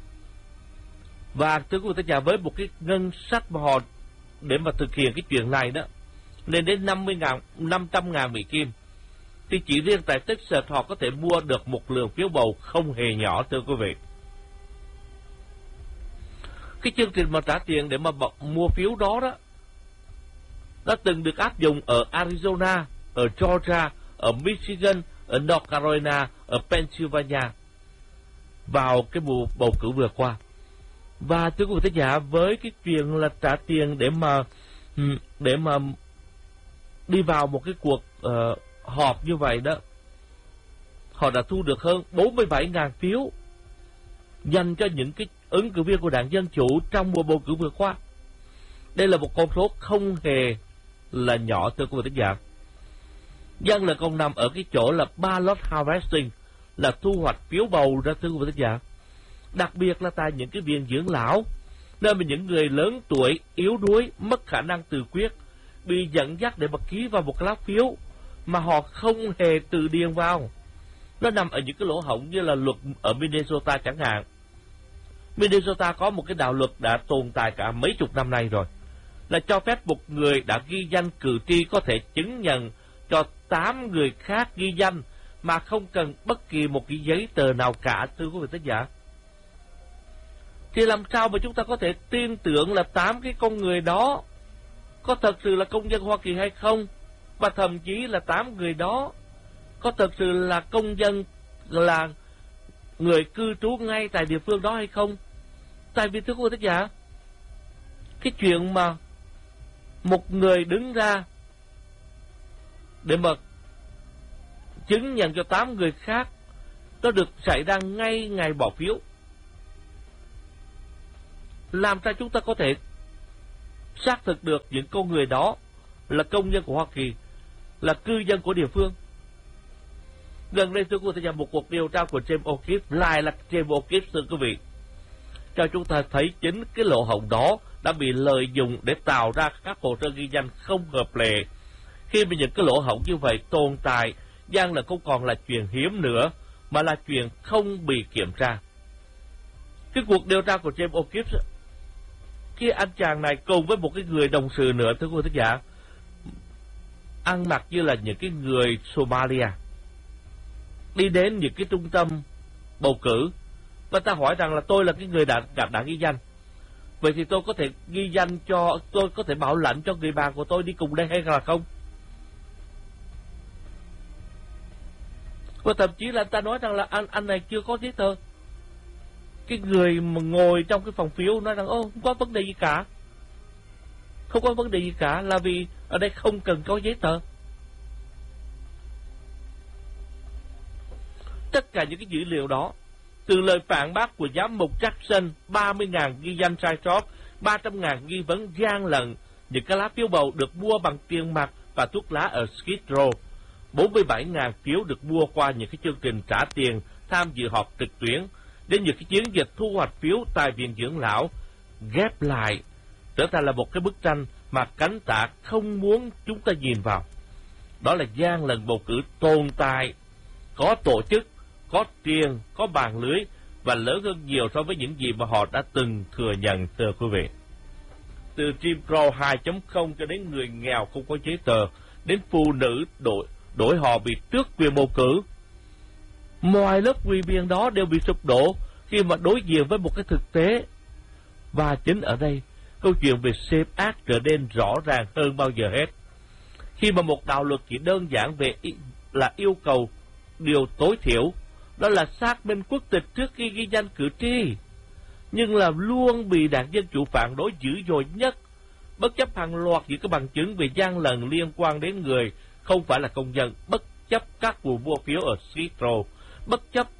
Và thưa quý vị khán giả, với một cái ngân sách mà họ để mà thực hiện cái chuyện này đó lên đến năm trăm ngàn Mỹ Kim, thì chỉ riêng tại Texas họ có thể mua được một lượng phiếu bầu không hề nhỏ, thưa quý vị. Cái chương trình mà trả tiền để mà mua phiếu đó đó đã từng được áp dụng ở Arizona, ở Georgia, ở Michigan, ở North Carolina, ở Pennsylvania vào cái mùa bầu cử vừa qua. Và thưa quý vị khán giả, với cái chuyện là trả tiền để mà để mà đi vào một cái cuộc uh, họp như vậy đó, họ đã thu được hơn bốn mươi bảy nghìn phiếu dành cho những cái ứng cử viên của đảng Dân Chủ trong mùa bầu cử vừa qua. Đây là một con số không hề là nhỏ, thưa quý vị khán giả. Dân là còn nằm ở cái chỗ là ballot harvesting, là thu hoạch phiếu bầu ra, thưa quý vị khán giả. Đặc biệt là tại những cái viện dưỡng lão, nơi mà những người lớn tuổi, yếu đuối, mất khả năng tự quyết, bị dẫn dắt để mà ký vào một cái lá phiếu mà họ không hề tự điền vào. Nó nằm ở những cái lỗ hổng như là luật ở Minnesota chẳng hạn. Minnesota có một cái đạo luật đã tồn tại cả mấy chục năm nay rồi, là cho phép một người đã ghi danh cử tri có thể chứng nhận cho tám người khác ghi danh mà không cần bất kỳ một cái giấy tờ nào cả, thưa quý vị khán giả. Thì làm sao mà chúng ta có thể tin tưởng là tám cái con người đó có thật sự là công dân Hoa Kỳ hay không? Và thậm chí là tám người đó có thật sự là công dân, là người cư trú ngay tại địa phương đó hay không? Tại vì thưa quý vị khán giả, cái chuyện mà một người đứng ra để mà chứng nhận cho tám người khác, nó được xảy ra ngay ngày bỏ phiếu. Làm sao chúng ta có thể xác thực được những con người đó là công dân của Hoa Kỳ, là cư dân của địa phương? Gần đây tôi có thể một cuộc điều tra của James O'Keefe, lại là James O'Keefe, thưa quý vị, cho chúng ta thấy chính cái lỗ hổng đó đã bị lợi dụng để tạo ra các hồ sơ ghi danh không hợp lệ. Khi mà những cái lỗ hổng như vậy tồn tại, gian lận không còn là chuyện hiếm nữa, mà là chuyện không bị kiểm tra. Cái cuộc điều tra của James O'Keefe, cái anh chàng này cùng với một cái người đồng sự nữa, thưa quý vị khán giả, ăn mặc như là những cái người Somalia, đi đến những cái trung tâm bầu cử và ta hỏi rằng là tôi là cái người đã, đã, đã ghi danh, vậy thì tôi có thể ghi danh cho, tôi có thể bảo lãnh cho người bạn của tôi đi cùng đây hay là không? Và thậm chí là anh ta nói rằng là anh, anh này chưa có giấy tờ. Cái người mà ngồi trong cái phòng phiếu nói rằng ô, không có vấn đề gì cả, không có vấn đề gì cả, là vì ở đây không cần có giấy tờ. Tất cả những cái dữ liệu đó, từ lời phản bác của giám mục Jackson, ba mươi nghìn ghi danh sai sót, ba trăm nghìn nghi vấn gian lận, những cái lá phiếu bầu được mua bằng tiền mặt và thuốc lá ở Skid Row, bốn mươi bảy nghìn phiếu được mua qua những cái chương trình trả tiền tham dự họp trực tuyến, đến những cái chiến dịch thu hoạch phiếu tại viện dưỡng lão, ghép lại trở thành là một cái bức tranh mà cánh tả không muốn chúng ta nhìn vào. Đó là gian lận bầu cử tồn tại, có tổ chức, có tiền, có bàn lưới và lớn hơn nhiều so với những gì mà họ đã từng thừa nhận, thưa quý vị. Từ Jim Crow hai chấm không cho đến người nghèo không có giấy tờ, đến phụ nữ đổi, đổi họ bị tước quyền bầu cử, mọi lớp quyền biện đó đều bị sụp đổ khi mà đối diện với một cái thực tế. Và chính ở đây, câu chuyện về Safe Act trở nên rõ ràng hơn bao giờ hết. Khi mà một đạo luật chỉ đơn giản về là yêu cầu điều tối thiểu, đó là xác minh quốc tịch trước khi ghi danh cử tri. nhưng là luôn bị đảng Dân Chủ phản đối dữ dội nhất, bất chấp hàng loạt những cái bằng chứng về gian lận liên quan đến người không phải là công dân, bất chấp các vụ mua phiếu ở Skid Row, bất chấp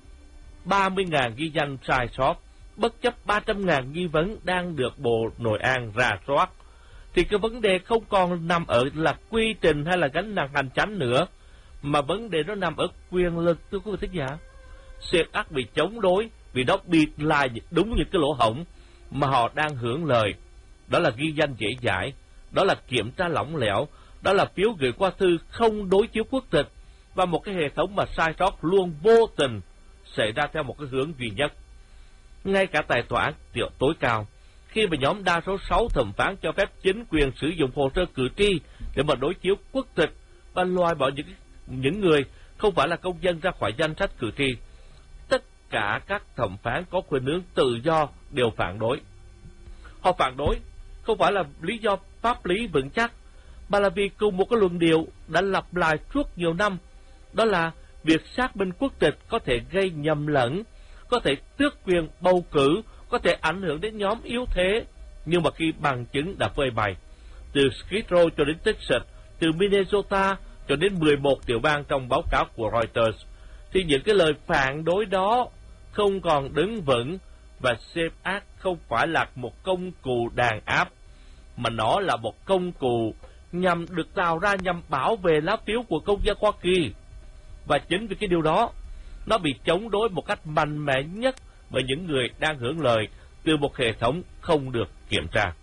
ba mươi nghìn ghi danh sai sót, bất chấp ba trăm nghìn nghi vấn đang được Bộ Nội an rà soát, thì cái vấn đề không còn nằm ở là quy trình hay là gánh nặng hành chánh nữa, mà vấn đề nó nằm ở quyền lực, thưa quý vị thính giả. Xê ép ác bị chống đối vì nó bịt lại đúng những cái lỗ hổng mà họ đang hưởng lời. Đó là ghi danh dễ dãi, đó là kiểm tra lỏng lẻo, đó là phiếu gửi qua thư không đối chiếu quốc tịch, và một cái hệ thống mà sai sót luôn vô tình xảy ra theo một cái hướng duy nhất. Ngay cả tại tòa án tối cao, khi mà nhóm đa số sáu thẩm phán cho phép chính quyền sử dụng hồ sơ cử tri để mà đối chiếu quốc tịch và loại bỏ những những người không phải là công dân ra khỏi danh sách cử tri, tất cả các thẩm phán có khuynh hướng tự do đều phản đối. Họ phản đối không phải là lý do pháp lý vững chắc, mà là vì cùng một cái luận điệu đã lặp lại suốt nhiều năm, đó là việc xác minh quốc tịch có thể gây nhầm lẫn, có thể tước quyền bầu cử, có thể ảnh hưởng đến nhóm yếu thế. Nhưng mà khi bằng chứng đã phơi bày, từ Skid Row cho đến Texas, từ Minnesota cho đến mười một tiểu bang trong báo cáo của Reuters, thì những cái lời phản đối đó không còn đứng vững, và xê ép ác không phải là một công cụ đàn áp, mà nó là một công cụ nhằm được tạo ra nhằm bảo vệ lá phiếu của công dân Hoa Kỳ. Và chính vì cái điều đó, nó bị chống đối một cách mạnh mẽ nhất bởi những người đang hưởng lợi từ một hệ thống không được kiểm tra.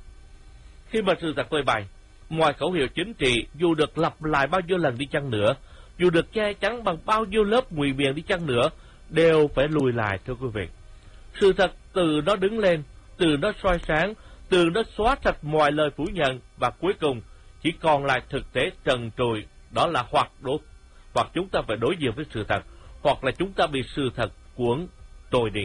Khi mà sự thật phơi bày, mọi khẩu hiệu chính trị dù được lặp lại bao nhiêu lần đi chăng nữa, dù được che chắn bằng bao nhiêu lớp ngụy biện đi chăng nữa, đều phải lùi lại, thưa quý vị. Sự thật từ nó đứng lên, từ nó soi sáng, từ nó xóa sạch mọi lời phủ nhận, và cuối cùng chỉ còn lại thực tế trần trụi, đó là hoặc đối hoặc chúng ta phải đối diện với sự thật, hoặc là chúng ta bị sự thật cuốn trôi đi.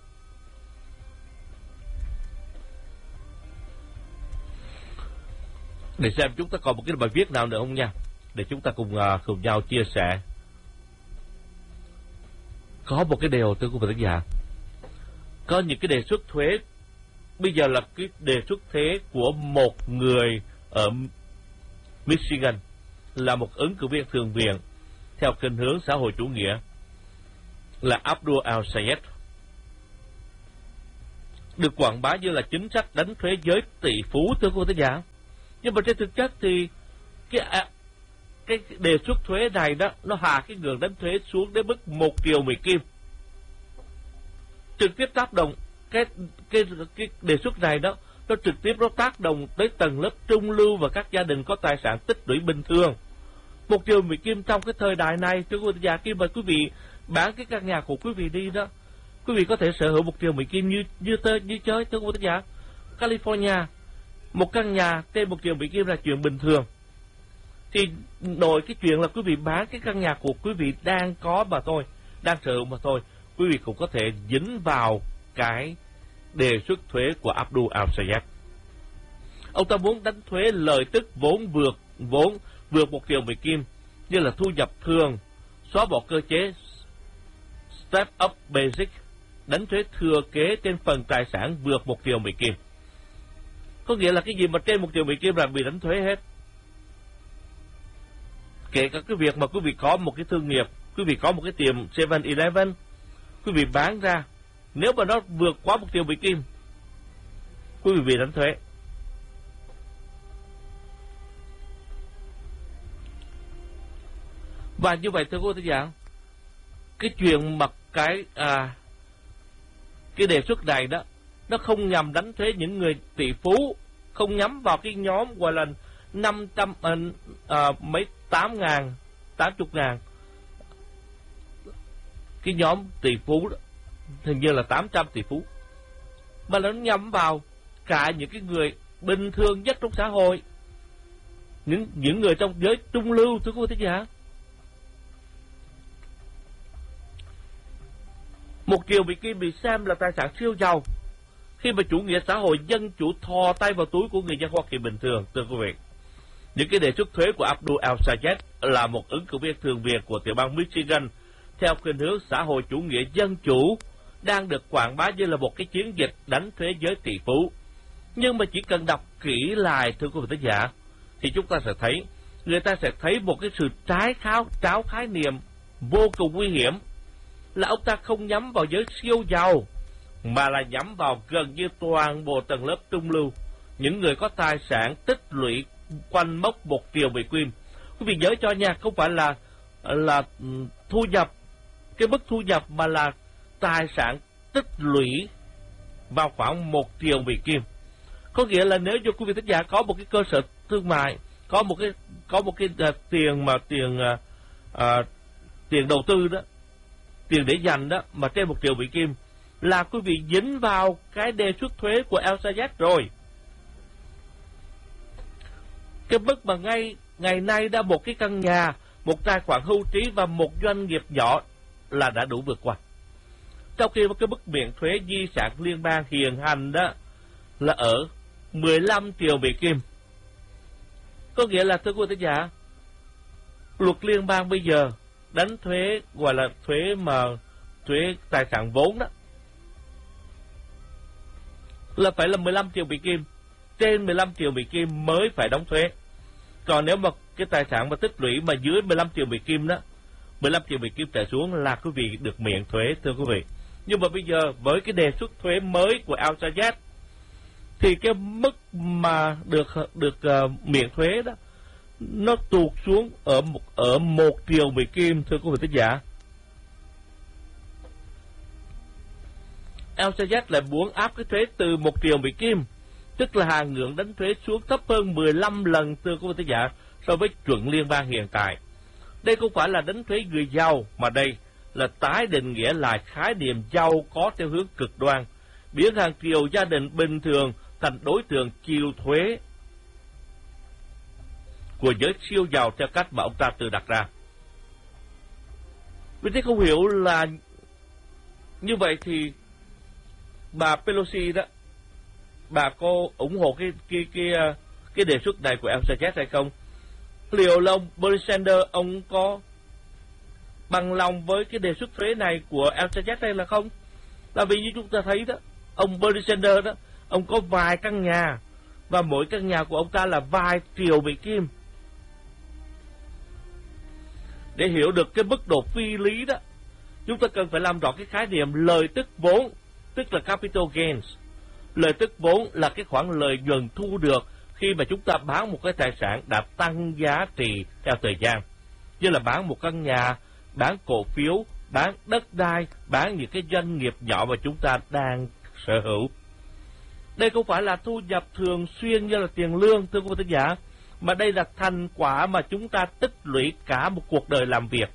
Để xem chúng ta còn một cái bài viết nào nữa không nha, để chúng ta cùng uh, cùng nhau chia sẻ. Có một cái điều tôi cũng phải đánh giá, có những cái đề xuất thuế, bây giờ là cái đề xuất thuế của một người ở Michigan, là một ứng cử viên thượng viện theo khuynh hướng xã hội chủ nghĩa, là Abdul al-Sayed, được quảng bá như là chính sách đánh thuế giới tỷ phú, thưa quý vị giả. Nhưng mà trên thực chất thì cái à, cái đề xuất thuế này đó, nó hạ cái ngưỡng đánh thuế xuống đến mức một triệu Mỹ Kim, trực tiếp tác động cái cái cái đề xuất này đó, nó trực tiếp nó tác động tới tầng lớp trung lưu và các gia đình có tài sản tích lũy bình thường. Một triệu Mỹ Kim trong cái thời đại này, thưa quý vị giả, khi mà quý vị bán cái căn nhà của quý vị đi đó, quý vị có thể sở hữu một triệu Mỹ Kim như như tơ như chơi, thưa quý vị giả. California, một căn nhà trên một triệu Mỹ Kim là chuyện bình thường. Thì nội cái chuyện là quý vị bán cái căn nhà của quý vị đang có mà thôi, đang sở hữu mà thôi, quý vị cũng có thể dính vào cái đề xuất thuế của Abdul al-Sayed. Ông ta muốn đánh thuế lợi tức vốn vượt vốn vượt một triệu Mỹ Kim, như là thu nhập thường, xóa bỏ cơ chế Step Up Basic, đánh thuế thừa kế trên phần tài sản vượt một triệu Mỹ Kim. Có nghĩa là cái gì mà trên một triệu Mỹ Kim là bị đánh thuế hết. Kể cả cái việc mà quý vị có một cái thương nghiệp, quý vị có một cái tiệm seven eleven, quý vị bán ra, nếu mà nó vượt quá một triệu Mỹ Kim, quý vị bị đánh thuế. Và như vậy thưa quý vị giả, cái chuyện mà cái à, cái đề xuất này đó, nó không nhằm đánh thuế những người tỷ phú, không nhắm vào cái nhóm gọi là năm trăm à, mấy tám ngàn, tám chục ngàn, cái nhóm tỷ phú đó, hình như là tám trăm tỷ phú, mà nó nhắm vào cả những cái người bình thường nhất trong xã hội, những những người trong giới trung lưu, thưa quý vị giả. Một triệu Mỹ Kim bị xem là tài sản siêu giàu khi mà chủ nghĩa xã hội dân chủ thò tay vào túi của người dân Hoa Kỳ bình thường, thưa quý vị. Những cái đề xuất thuế của Abdul al-Sayed là một ứng cử viên thường viện của tiểu bang Michigan theo khuynh hướng xã hội chủ nghĩa dân chủ, đang được quảng bá như là một cái chiến dịch đánh thuế giới tỷ phú. Nhưng mà chỉ cần đọc kỹ lại, thưa quý vị thính giả, thì chúng ta sẽ thấy, người ta sẽ thấy một cái sự trái kháo, tráo khái niệm vô cùng nguy hiểm, là ông ta không nhắm vào giới siêu giàu, mà là nhắm vào gần như toàn bộ tầng lớp trung lưu, những người có tài sản tích lũy quanh mốc một triệu Mỹ Kim. Quý vị nhớ cho nha, không phải là là thu nhập, cái mức thu nhập, mà là tài sản tích lũy vào khoảng một triệu Mỹ Kim. Có nghĩa là nếu như quý vị thính giả có một cái cơ sở thương mại, có một cái có một cái uh, tiền mà tiền uh, uh, tiền đầu tư đó, tiền để dành đó, mà trên một triệu Mỹ Kim, là quý vị dính vào cái đề xuất thuế của El Sayed rồi. Cái mức mà ngay ngày nay đã một cái căn nhà, một tài khoản hưu trí và một doanh nghiệp nhỏ là đã đủ vượt qua. Trong khi cái mức miễn thuế di sản liên bang hiện hành đó là ở mười lăm triệu Mỹ Kim. Có nghĩa là, thưa quý vị thính giả, luật liên bang bây giờ đánh thuế gọi là thuế mà thuế tài sản vốn đó là phải là mười lăm triệu Mỹ Kim, trên mười lăm triệu Mỹ Kim mới phải đóng thuế. Còn nếu mà cái tài sản mà tích lũy mà dưới mười lăm triệu Mỹ Kim đó, mười lăm triệu Mỹ Kim trở xuống là quý vị được miễn thuế, thưa quý vị. Nhưng mà bây giờ với cái đề xuất thuế mới của El Sayed thì cái mức mà được được uh, miễn thuế đó nó tụt xuống ở một, ở một triệu Mỹ Kim, thưa quý vị thính giả. El Sayed lại muốn áp cái thuế từ một triệu Mỹ Kim, tức là hàng ngưỡng đánh thuế xuống thấp hơn mười lăm lần, thưa quý vị thính giả, so với chuẩn liên bang hiện tại. Đây không phải là đánh thuế người giàu, mà đây là tái định nghĩa lại khái niệm giàu có theo hướng cực đoan, biến hàng triệu gia đình bình thường thành đối tượng chịu thuế của giới siêu giàu theo cách mà ông ta tự đặt ra. Vì thế không hiểu là như vậy thì bà Pelosi đó, bà có ủng hộ cái cái cái cái đề xuất này của El Sayed hay không? Liệu là ông Bernie Sanders ông có bằng lòng với cái đề xuất thuế này của El Sayed hay là không? Là vì như chúng ta thấy đó, ông Bernie Sanders đó, ông có vài căn nhà, và mỗi căn nhà của ông ta là vài triệu Mỹ Kim. Để hiểu được cái mức độ phi lý đó, chúng ta cần phải làm rõ cái khái niệm lợi tức vốn, tức là capital gains. Lợi tức vốn là cái khoản lợi nhuận thu được khi mà chúng ta bán một cái tài sản đã tăng giá trị theo thời gian, như là bán một căn nhà, bán cổ phiếu, bán đất đai, bán những cái doanh nghiệp nhỏ mà chúng ta đang sở hữu. Đây không phải là thu nhập thường xuyên như là tiền lương, thưa quý vị thính giả, mà đây là thành quả mà chúng ta tích lũy cả một cuộc đời làm việc,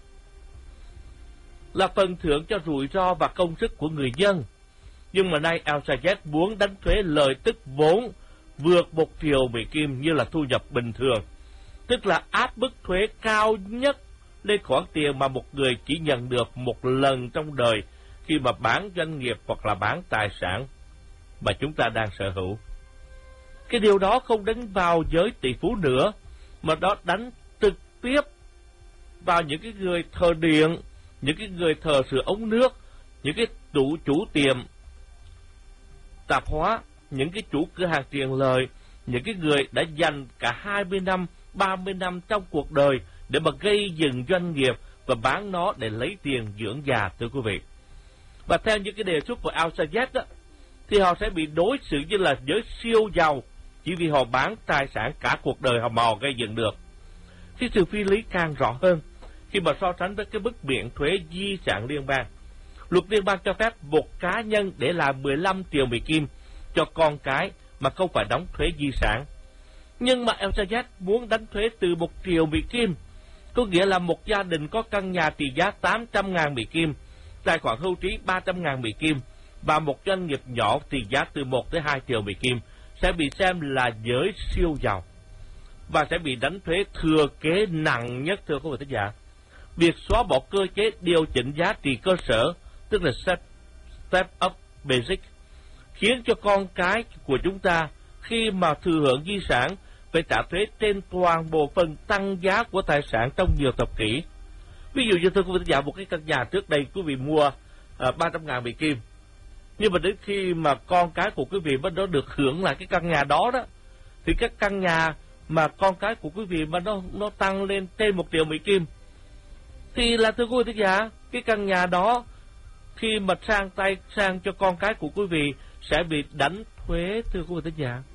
là phần thưởng cho rủi ro và công sức của người dân. Nhưng mà nay El Sayed muốn đánh thuế lợi tức vốn vượt một triệu Mỹ Kim như là thu nhập bình thường, tức là áp mức thuế cao nhất lên khoản tiền mà một người chỉ nhận được một lần trong đời khi mà bán doanh nghiệp hoặc là bán tài sản mà chúng ta đang sở hữu. Cái điều đó không đánh vào giới tỷ phú nữa, mà đó đánh trực tiếp vào những cái người thợ điện, những cái người thợ sửa ống nước, những cái chủ chủ tiệm tạp hóa, những cái chủ cửa hàng tiền lời, những cái người đã dành cả hai mươi năm, ba mươi năm trong cuộc đời để mà gây dựng doanh nghiệp và bán nó để lấy tiền dưỡng già, thưa quý vị. Và theo những cái đề xuất của El Sayed đó, thì họ sẽ bị đối xử như là giới siêu giàu chỉ vì họ bán tài sản cả cuộc đời họ mò gây dựng được. Cái sự phi lý càng rõ hơn khi mà so sánh với cái mức miễn thuế di sản liên bang. Luật liên bang cho phép một cá nhân để lại mười lăm triệu Mỹ Kim cho con cái mà không phải đóng thuế di sản. Nhưng mà El Sayed muốn đánh thuế từ một triệu Mỹ Kim, có nghĩa là một gia đình có căn nhà trị giá tám trăm ngàn Mỹ Kim, tài khoản hưu trí ba trăm ngàn Mỹ Kim và một doanh nghiệp nhỏ trị giá từ một tới hai triệu Mỹ Kim sẽ bị xem là giới siêu giàu và sẽ bị đánh thuế thừa kế nặng nhất, thưa quý vị thính giả. Việc xóa bỏ cơ chế điều chỉnh giá trị cơ sở, tức là step, step up basic, khiến cho con cái của chúng ta khi mà thừa hưởng di sản phải trả thuế trên toàn bộ phần tăng giá của tài sản trong nhiều thập kỷ. Ví dụ như thưa quý vị thính giả, một cái căn nhà trước đây quý vị mua uh, ba trăm ngàn Mỹ Kim, Nhưng mà đến khi mà con cái của quý vị bắt đầu được hưởng lại cái căn nhà đó đó, thì cái căn nhà mà con cái của quý vị mà nó nó tăng lên trên một triệu Mỹ Kim, thì là thưa quý vị thính giả, cái căn nhà đó khi mà sang tay sang cho con cái của quý vị sẽ bị đánh thuế, thưa quý vị thính giả.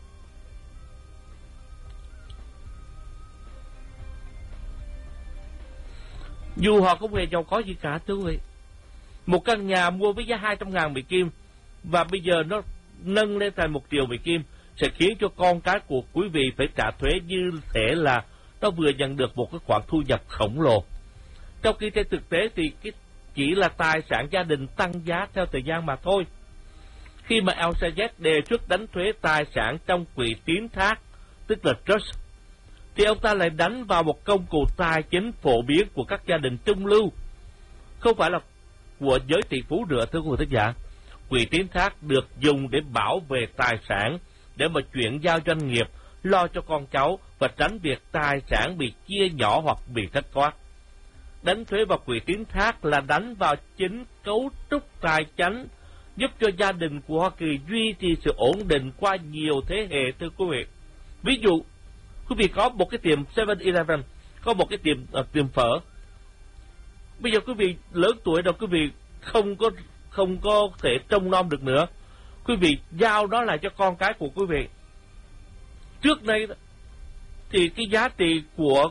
Dù họ không hề giàu có gì cả, thưa quý vị. Một căn nhà mua với giá hai trăm ngàn Mỹ Kim và bây giờ nó nâng lên thành một triệu Mỹ Kim sẽ khiến cho con cái của quý vị phải trả thuế như thể là nó vừa nhận được một cái khoản thu nhập khổng lồ. Trong khi trên thực tế thì cái chỉ là tài sản gia đình tăng giá theo thời gian mà thôi. Khi mà lờ xê dét đề xuất đánh thuế tài sản trong quỹ tín thác, tức là trust, thì ông ta lại đánh vào một công cụ tài chính phổ biến của các gia đình trung lưu, không phải là của giới tỷ phú nữa, thưa quý vị thính giả. Quỹ tín thác được dùng để bảo vệ tài sản, để mà chuyển giao doanh nghiệp, lo cho con cháu và tránh việc tài sản bị chia nhỏ hoặc bị thất thoát. Đánh thuế vào quỹ tín thác là đánh vào chính cấu trúc tài chính, giúp cho gia đình của Hoa Kỳ duy trì sự ổn định qua nhiều thế hệ, thưa quý vị. Ví dụ, quý vị có một cái tiệm seven eleven, có một cái tiệm uh, tiệm phở. Bây giờ quý vị lớn tuổi rồi, quý vị không có không có thể trông nom được nữa. Quý vị giao đó lại cho con cái của quý vị. Trước đây thì cái giá trị của,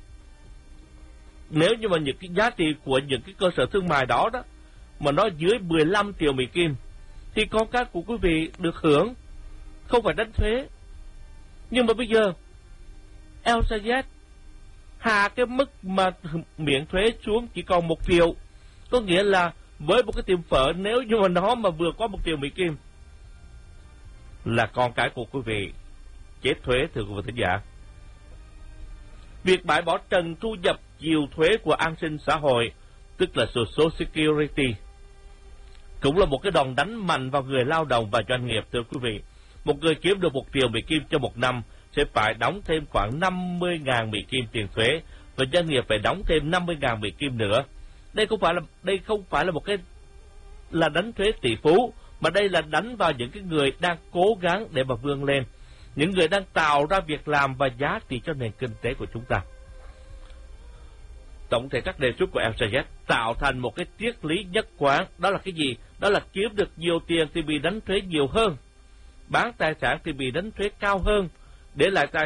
nếu như mà những cái giá trị của những cái cơ sở thương mại đó đó mà nó dưới mười lăm triệu Mỹ Kim thì con cái của quý vị được hưởng, không phải đánh thuế. Nhưng mà bây giờ lờ xê dét hạ cái mức mà miễn thuế xuống chỉ còn một triệu. Có nghĩa là với một cái tiệm phở, nếu như mà nó mà vừa có một triệu Mỹ Kim là con cái của quý vị chết thuế, thưa quý vị thính giả. Việc bãi bỏ trần thu nhập chịu thuế của an sinh xã hội, tức là Social Security, cũng là một cái đòn đánh mạnh vào người lao động và doanh nghiệp, thưa quý vị. Một người kiếm được một triệu Mỹ Kim cho một năm sẽ phải đóng thêm khoảng năm mươi ngàn Mỹ Kim tiền thuế, và doanh nghiệp phải đóng thêm năm mươi ngàn Mỹ Kim nữa. Đây không phải là đây không phải là một cái là đánh thuế tỷ phú, mà đây là đánh vào những cái người đang cố gắng để mà vươn lên, những người đang tạo ra việc làm và giá trị cho nền kinh tế của chúng ta. Tổng thể các đề xuất của lờ xê dét tạo thành một cái triết lý nhất quán, đó là cái gì? Đó là kiếm được nhiều tiền thì bị đánh thuế nhiều hơn, bán tài sản thì bị đánh thuế cao hơn, để lại tài